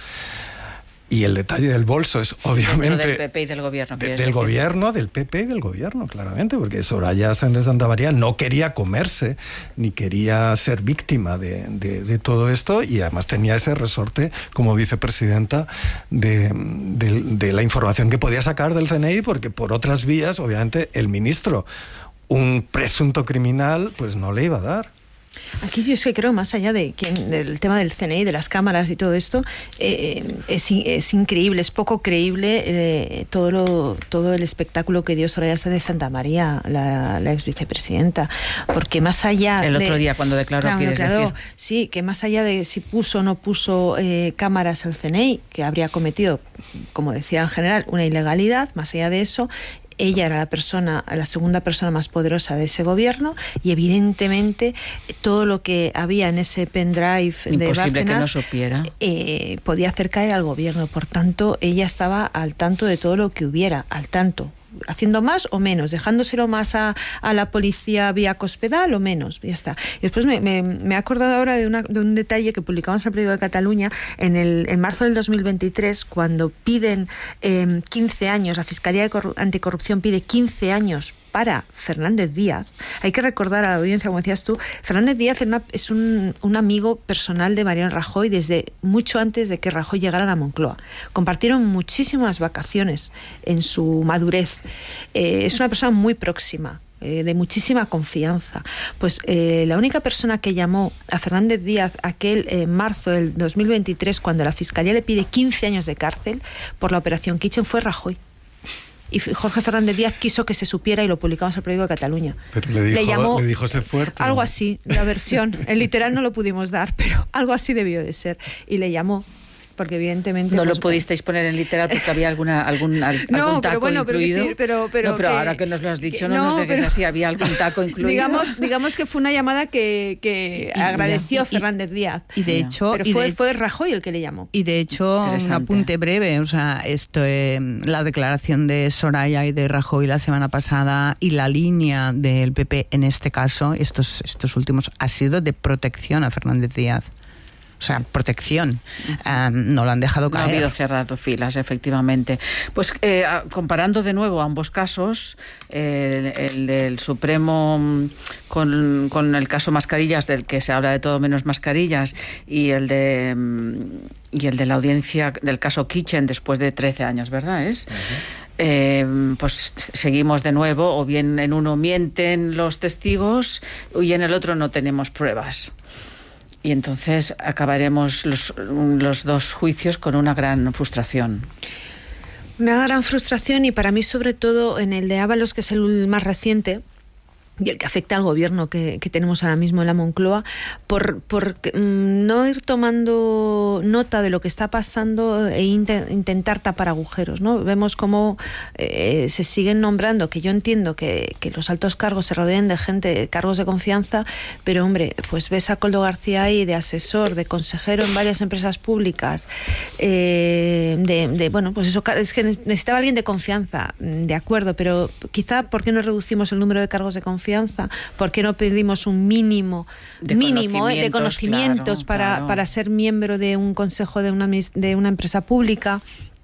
y el detalle del bolso es obviamente... Dentro del P P y del gobierno. De, del decir? gobierno, del P P y del gobierno, claramente, porque Soraya Sáenz de Santamaría no quería comerse, ni quería ser víctima de, de, de todo esto, y además tenía ese resorte como vicepresidenta de, de, de la información que podía sacar del C N I, porque por otras vías, obviamente, el ministro, un presunto criminal, pues no le iba a dar. Aquí yo es que creo, más allá de quien, del tema del C N I, de las cámaras y todo esto, eh, es, es increíble, es poco creíble eh, todo lo, todo el espectáculo que dio Soraya Sáenz de Santamaría, la, la ex vicepresidenta, porque más allá el de, otro día cuando declaró, claro, quieres declaró, decir sí, que más allá de si puso o no puso eh, cámaras al C N I, que habría cometido, como decía el general, una ilegalidad, más allá de eso, ella era la persona, la segunda persona más poderosa de ese gobierno, y evidentemente todo lo que había en ese pendrive imposible de Bárcenas, que no supiera, eh, podía hacer caer al gobierno. Por tanto, ella estaba al tanto de todo lo que hubiera, al tanto, haciendo más o menos, dejándoselo más a, a la policía vía Cospedal o menos, ya está. Y después me, me, me he acordado ahora de, una, de un detalle que publicamos en el periódico de Cataluña en, el, en marzo del dos mil veintitrés, cuando piden eh, quince años, la Fiscalía de Corru- Anticorrupción pide quince años para Fernández Díaz. Hay que recordar a la audiencia, como decías tú, Fernández Díaz es un, un amigo personal de Mariano Rajoy desde mucho antes de que Rajoy llegara a la Moncloa. Compartieron muchísimas vacaciones en su madurez. Eh, es una persona muy próxima, eh, de muchísima confianza. Pues eh, la única persona que llamó a Fernández Díaz aquel en eh, marzo del dos mil veintitrés, cuando la Fiscalía le pide quince años de cárcel por la operación Kitchen, fue Rajoy. Y Jorge Fernández Díaz quiso que se supiera y lo publicamos en el periódico de Cataluña. Pero le dijo, le llamó, le dijo sé fuerte. Algo así, la versión. El literal no lo pudimos dar, pero algo así debió de ser. Y le llamó, porque evidentemente... No pues, lo pudisteis poner en literal porque había alguna algún, algún no, taco pero bueno, incluido. Pero, decir, pero, pero, no, pero que, ahora que nos lo has dicho, que, no, no nos dejes pero, así, había algún taco incluido. Digamos, digamos que fue una llamada que, que y, agradeció y, Fernández Díaz. Y de hecho... Pero y fue, de, fue Rajoy el que le llamó. Y de hecho, un apunte breve, o sea, esto, eh, la declaración de Soraya y de Rajoy la semana pasada y la línea del P P en este caso, estos, estos últimos, ha sido de protección a Fernández Díaz. O sea, protección. Um, no lo han dejado caer. No ha habido cerrado filas, efectivamente. Pues eh, comparando de nuevo ambos casos, eh, el del Supremo con, con el caso Mascarillas, del que se habla de todo menos mascarillas, y el de y el de la audiencia del caso Kitchen después de trece años, ¿verdad? ¿Es? Uh-huh. Eh, pues seguimos de nuevo, o bien en uno mienten los testigos y en el otro no tenemos pruebas. Y entonces acabaremos los, los dos juicios con una gran frustración. Una gran frustración, y para mí sobre todo en el de Ábalos, que es el más reciente, y el que afecta al gobierno que, que tenemos ahora mismo en la Moncloa, por, por mm, no ir tomando nota de lo que está pasando e inte, intentar tapar agujeros, ¿no? Vemos cómo eh, se siguen nombrando, que yo entiendo que, que los altos cargos se rodeen de gente, cargos de confianza, pero hombre, pues ves a Koldo García ahí de asesor, de consejero en varias empresas públicas, eh, de, de, bueno, pues eso, es que necesitaba alguien de confianza, de acuerdo, pero quizá, ¿por qué no reducimos el número de cargos de confianza? ¿Por qué no pedimos un mínimo de mínimo conocimientos, de conocimientos claro, para, claro. para ser miembro de un consejo de una, de una empresa pública?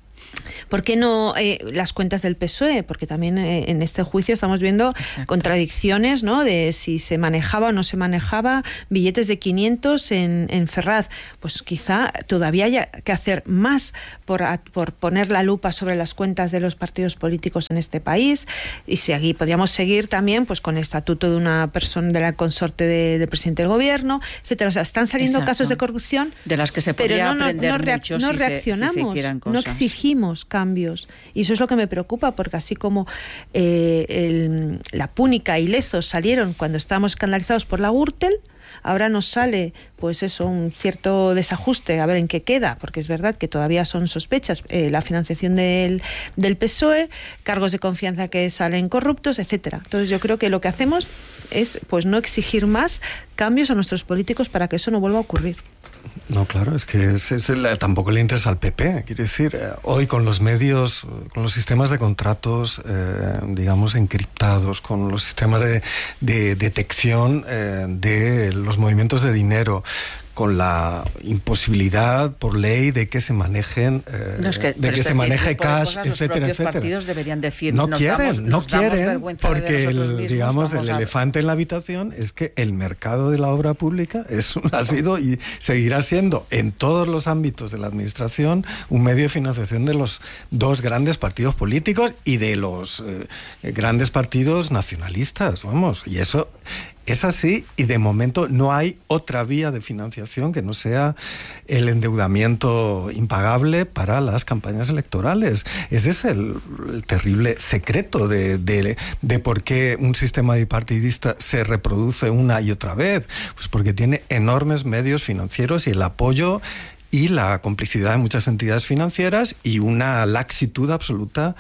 ¿Por qué no eh, las cuentas del P S O E? Porque también eh, en este juicio estamos viendo Exacto. contradicciones, ¿no? De si se manejaba o no se manejaba billetes de quinientos en, en Ferraz. Pues quizá todavía haya que hacer más por, a, por poner la lupa sobre las cuentas de los partidos políticos en este país. Y si aquí podríamos seguir también pues con el estatuto de una persona, de la consorte de, del presidente del gobierno, etcétera. O sea, están saliendo Exacto. casos de corrupción de las que se podría pero no, aprender no, no, mucho no si reaccionamos, se, si se hicieran cosas. No exigimos cambios, y eso es lo que me preocupa, porque así como eh, el, la Púnica y Lezos salieron cuando estábamos escandalizados por la Gürtel, ahora nos sale pues eso, un cierto desajuste, a ver en qué queda, porque es verdad que todavía son sospechas eh, la financiación del, del P S O E, cargos de confianza que salen corruptos, etcétera. Entonces yo creo que lo que hacemos es pues no exigir más cambios a nuestros políticos para que eso no vuelva a ocurrir. No, claro, es que es, es el, tampoco le interesa al P P. Quiere decir, eh, hoy con los medios, con los sistemas de contratos, eh, digamos, encriptados, con los sistemas de, de detección eh, de los movimientos de dinero, con la imposibilidad por ley de que se manejen, eh, no, es que, de que se maneje cash, etcétera, los propios etcétera. Partidos deberían decir, no nos quieren, damos, no nos quieren, porque de el, mismos, digamos el a... elefante en la habitación es que el mercado de la obra pública es, ha sido y seguirá siendo en todos los ámbitos de la administración un medio de financiación de los dos grandes partidos políticos y de los eh, grandes partidos nacionalistas, vamos, y eso es así, y de momento no hay otra vía de financiación que no sea el endeudamiento impagable para las campañas electorales. Ese es el, el terrible secreto de, de, de por qué un sistema bipartidista se reproduce una y otra vez. Pues porque tiene enormes medios financieros y el apoyo y la complicidad de muchas entidades financieras y una laxitud absoluta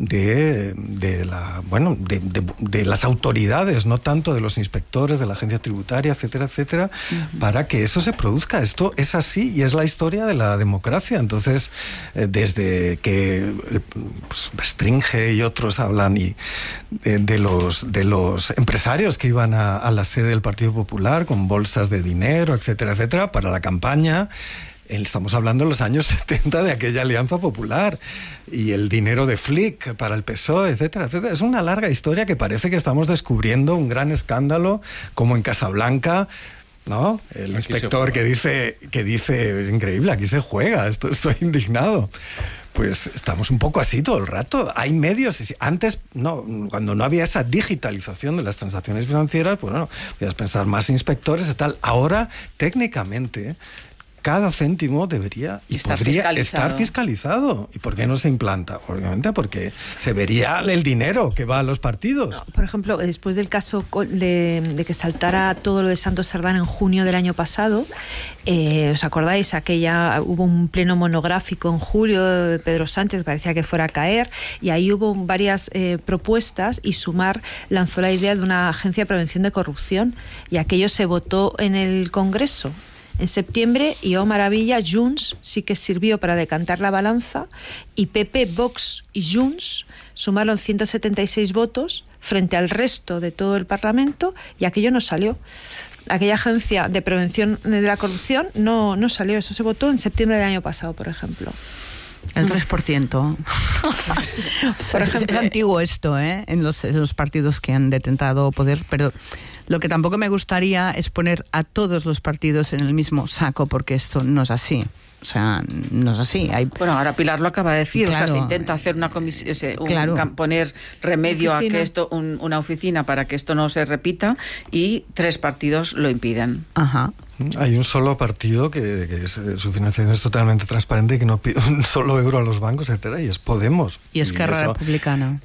de, de la bueno de, de, de las autoridades, no tanto de los inspectores, de la agencia tributaria, etcétera, etcétera, uh-huh. para que eso se produzca. Esto es así y es la historia de la democracia. Entonces, eh, desde que pues, Stringe y otros hablan y de, de los de los empresarios que iban a, a la sede del Partido Popular con bolsas de dinero, etcétera, etcétera, para la campaña. Estamos hablando de los años setenta de aquella Alianza Popular y el dinero de Flick para el P S O E, etcétera, etcétera. Es una larga historia que parece que estamos descubriendo un gran escándalo, como en Casablanca, ¿no? El aquí inspector que dice, que dice, es increíble, aquí se juega, esto, estoy indignado. Pues estamos un poco así todo el rato. Hay medios. Antes, no, cuando no había esa digitalización de las transacciones financieras, pues bueno, podías pensar más inspectores y tal. Ahora, técnicamente, cada céntimo debería y estar podría fiscalizado. estar fiscalizado. ¿Y por qué no se implanta? Obviamente porque se vería el dinero que va a los partidos. No, por ejemplo, después del caso de, de que saltara todo lo de Santos Sardán en junio del año pasado, eh, ¿os acordáis? Aquella, hubo un pleno monográfico en julio de Pedro Sánchez, parecía que fuera a caer, y ahí hubo varias eh, propuestas y Sumar lanzó la idea de una agencia de prevención de corrupción y aquello se votó en el Congreso en septiembre y, oh maravilla, Junts sí que sirvió para decantar la balanza y P P, Vox y Junts sumaron ciento setenta y seis votos frente al resto de todo el Parlamento y aquello no salió. Aquella agencia de prevención de la corrupción no, no salió. Eso se votó en septiembre del año pasado, por ejemplo. El tres por ciento. Por ejemplo, es antiguo esto, ¿eh? En los, en los partidos que han detentado poder, pero lo que tampoco me gustaría es poner a todos los partidos en el mismo saco, porque esto no es así. O sea, no es así. Hay... Bueno, ahora Pilar lo acaba de decir, claro. O sea, se intenta hacer una comisión, un, claro. poner remedio oficina. a que esto, un, una oficina para que esto no se repita y tres partidos lo impiden. Ajá. Hay un solo partido que, que es, su financiación es totalmente transparente y que no pide un solo euro a los bancos, etcétera, y es Podemos. Y Esquerra Republicana.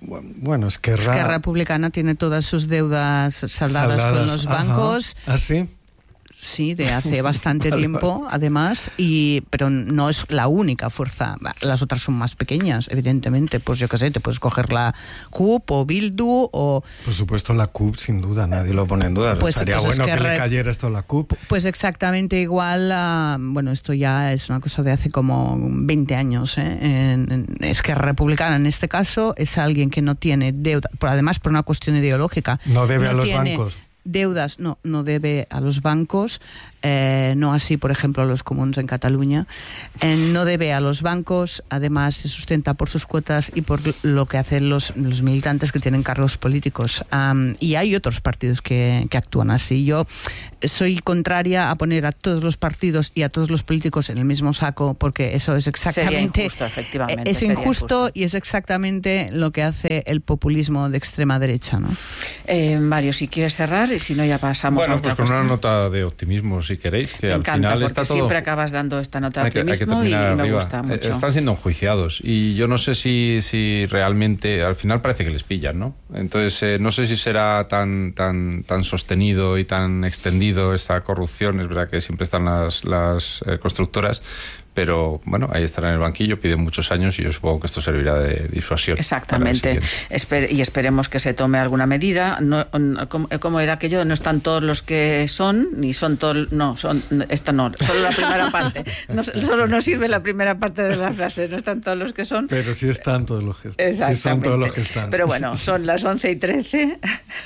bueno, Esquerra... Esquerra Republicana tiene todas sus deudas saldadas, saldadas con los bancos. ¿Ah, sí? Sí, de hace bastante vale, tiempo, vale. además, y pero no es la única fuerza. Las otras son más pequeñas, evidentemente. Pues yo qué sé, te puedes coger la C U P o Bildu o... Por supuesto, la C U P, sin duda, nadie lo pone en duda. Pues, Estaría pues bueno es que, que re... le cayera esto a la C U P. Pues exactamente igual, uh, bueno, esto ya es una cosa de hace como veinte años. ¿eh? En, en Esquerra Republicana, en este caso, es alguien que no tiene deuda, por, además por una cuestión ideológica. No debe no a los tiene, bancos. Deudas, no, no debe a los bancos, eh, no así, por ejemplo, a los comuns en Cataluña. Eh, no debe a los bancos, además se sustenta por sus cuotas y por lo que hacen los, los militantes que tienen cargos políticos. Um, y hay otros partidos que, que actúan así. Yo soy contraria a poner a todos los partidos y a todos los políticos en el mismo saco, porque eso es exactamente... Sería injusto, efectivamente. Es injusto, injusto y es exactamente lo que hace el populismo de extrema derecha, ¿no? Eh, Mario, si quieres cerrar, y si no ya pasamos bueno, a otra pues con cuestión. Una nota de optimismo, si queréis, que Me al encanta, final porque está todo... siempre acabas dando esta nota de hay que, optimismo hay que y arriba. me gusta mucho. Están siendo enjuiciados y yo no sé si, si realmente, al final parece que les pillan, ¿no? Entonces, eh, no sé si será tan, tan, tan sostenido y tan extendido esta corrupción. Es verdad que siempre están las, las eh, constructoras, pero bueno, ahí estará en el banquillo, piden muchos años y yo supongo que esto servirá de disuasión. Exactamente, Esper- y esperemos que se tome alguna medida. No, no, como, como era aquello, no están todos los que son, ni son todos, no, son, esta no, solo la primera parte, no, solo nos sirve la primera parte de la frase, no están todos los que son. Pero sí están todos los que están. Sí son todos los que están. Pero bueno, son las once y trece.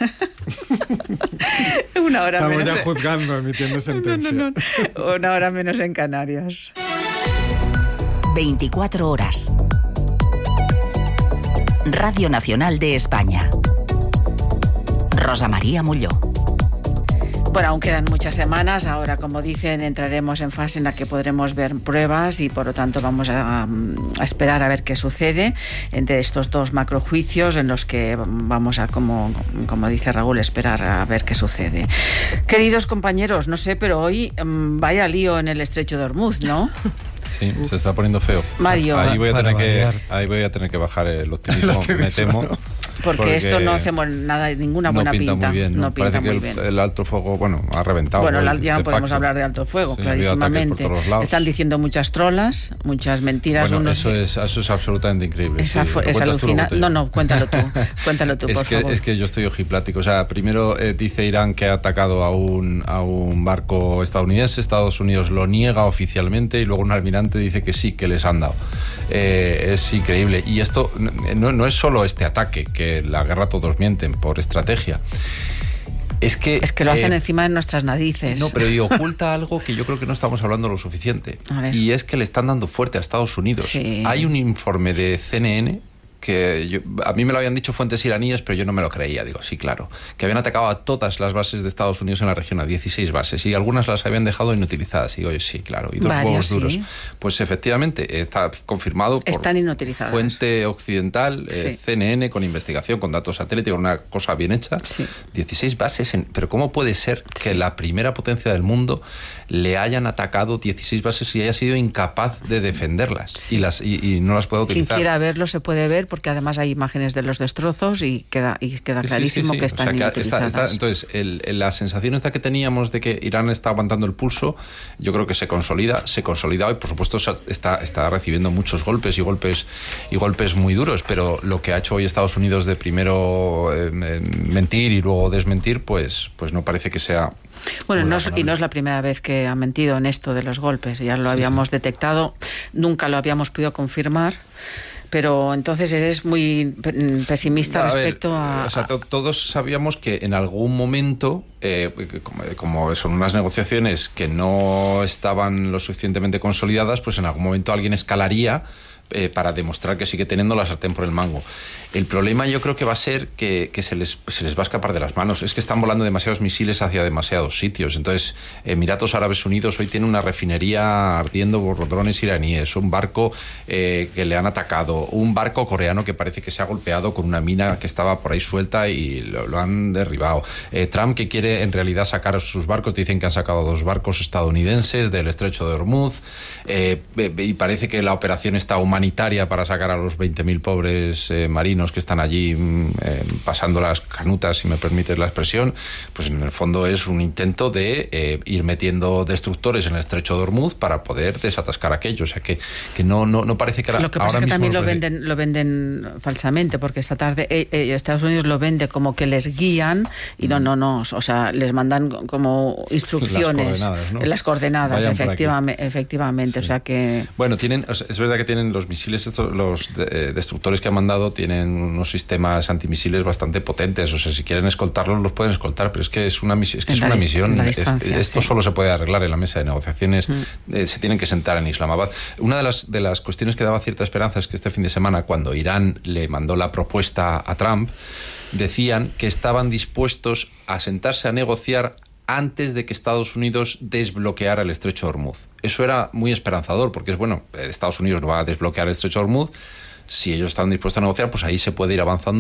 Una hora Estamos menos. ya juzgando, emitiendo sentencia. No, no, no. Una hora menos en Canarias. veinticuatro horas. Radio Nacional de España. Rosa María Molló. Bueno, aún quedan muchas semanas. Ahora, como dicen, entraremos en fase en la que podremos ver pruebas y, por lo tanto, vamos a, a esperar a ver qué sucede entre estos dos macrojuicios en los que vamos a, como, como dice Raúl, esperar a ver qué sucede. Queridos compañeros, no sé, pero hoy um, vaya lío en el Estrecho de Hormuz, ¿no? Sí, se está poniendo feo. Mario. Ahí voy a tener que, ahí voy a tener que bajar el optimismo, me temo. Porque, porque esto no hacemos nada, ninguna buena no pinta. pinta. Muy bien, ¿no? No pinta Parece muy que el, bien. el alto fuego, bueno, ha reventado. Bueno, ¿no? ya no de podemos facto. hablar de alto fuego, sí, clarísimamente. Están diciendo muchas trolas, muchas mentiras. Bueno, unos... eso es eso es absolutamente increíble. Esa sí. fue, es alucinante. No, no, cuéntalo tú. Cuéntalo tú, es por que, favor. Es que yo estoy ojiplático. O sea, primero eh, dice Irán que ha atacado a un, a un barco estadounidense, Estados Unidos lo niega oficialmente y luego un almirante dice que sí, que les han dado. Eh, es increíble. Y esto no, no es solo este ataque, que la guerra todos mienten por estrategia. Es que, es que lo hacen eh, encima de nuestras narices. No, pero y oculta algo que yo creo que no estamos hablando lo suficiente. Y es que le están dando fuerte a Estados Unidos. Sí. Hay un informe de C N N que yo, a mí me lo habían dicho fuentes iraníes, pero yo no me lo creía. Digo, sí, claro. Que habían atacado a todas las bases de Estados Unidos en la región, a dieciséis bases, y algunas las habían dejado inutilizadas. Y digo, sí, claro. Y dos Varias, huevos sí. duros. Pues efectivamente, está confirmado por Están inutilizadas. fuente occidental, sí. eh, C N N, con investigación, con datos satélite, con una cosa bien hecha. Sí. dieciséis bases. En, pero ¿cómo puede ser que sí. la primera potencia del mundo le hayan atacado dieciséis bases y haya sido incapaz de defenderlas sí. y, las, y, y no las pueda utilizar? Quien quiera verlo se puede ver, porque además hay imágenes de los destrozos y queda, y queda sí, clarísimo sí, sí, sí. que están o sea, que inutilizadas. Está, está, entonces, el, el, la sensación esta que teníamos de que Irán está aguantando el pulso, yo creo que se consolida, se consolida y por supuesto está, está recibiendo muchos golpes y golpes y golpes muy duros, pero lo que ha hecho hoy Estados Unidos de primero eh, mentir y luego desmentir, pues, pues no parece que sea... Bueno, no es, y no es la primera vez que ha mentido en esto de los golpes, ya lo sí, habíamos sí. detectado, nunca lo habíamos podido confirmar. Pero entonces eres muy pesimista a respecto ver, a... O sea, to- todos sabíamos que en algún momento, eh, como, como son unas negociaciones que no estaban lo suficientemente consolidadas, pues en algún momento alguien escalaría eh, para demostrar que sigue teniendo la sartén por el mango. El problema yo creo que va a ser que, que se, les, se les va a escapar de las manos. Es que están volando demasiados misiles hacia demasiados sitios. Entonces, Emiratos Árabes Unidos hoy tiene una refinería ardiendo por drones iraníes, un barco eh, que le han atacado, un barco coreano que parece que se ha golpeado con una mina que estaba por ahí suelta y lo, lo han derribado. Eh, Trump, que quiere en realidad sacar sus barcos, dicen que han sacado dos barcos estadounidenses del Estrecho de Hormuz, eh, y parece que la operación está humanitaria para sacar a los veinte mil pobres eh, marinos marinos que están allí eh, pasando las canutas, si me permites la expresión, pues en el fondo es un intento de eh, ir metiendo destructores en el estrecho de Hormuz para poder desatascar aquello. O sea que, que no, no, no parece que ahora, lo que pasa ahora es que también mismo lo parece... venden, lo venden falsamente, porque esta tarde eh, eh, Estados Unidos lo vende como que les guían y no, no, no, o sea, les mandan como instrucciones, las coordenadas, ¿no? las coordenadas efectivamente, efectivamente, sí. O sea que... Bueno, tienen, es verdad que tienen los misiles, estos, los de, destructores que han mandado, tienen unos sistemas antimisiles bastante potentes, o sea, si quieren escoltarlos los pueden escoltar, pero es que es una, es que es una misión, es, esto sí. Solo se puede arreglar en la mesa de negociaciones, mm. eh, se tienen que sentar en Islamabad. Una de las, de las cuestiones que daba cierta esperanza es que este fin de semana, cuando Irán le mandó la propuesta a Trump, decían que estaban dispuestos a sentarse a negociar antes de que Estados Unidos desbloqueara el estrecho de Hormuz. Eso era muy esperanzador, porque es bueno, Estados Unidos no va a desbloquear el estrecho de Hormuz. Si ellos están dispuestos a negociar, pues ahí se puede ir avanzando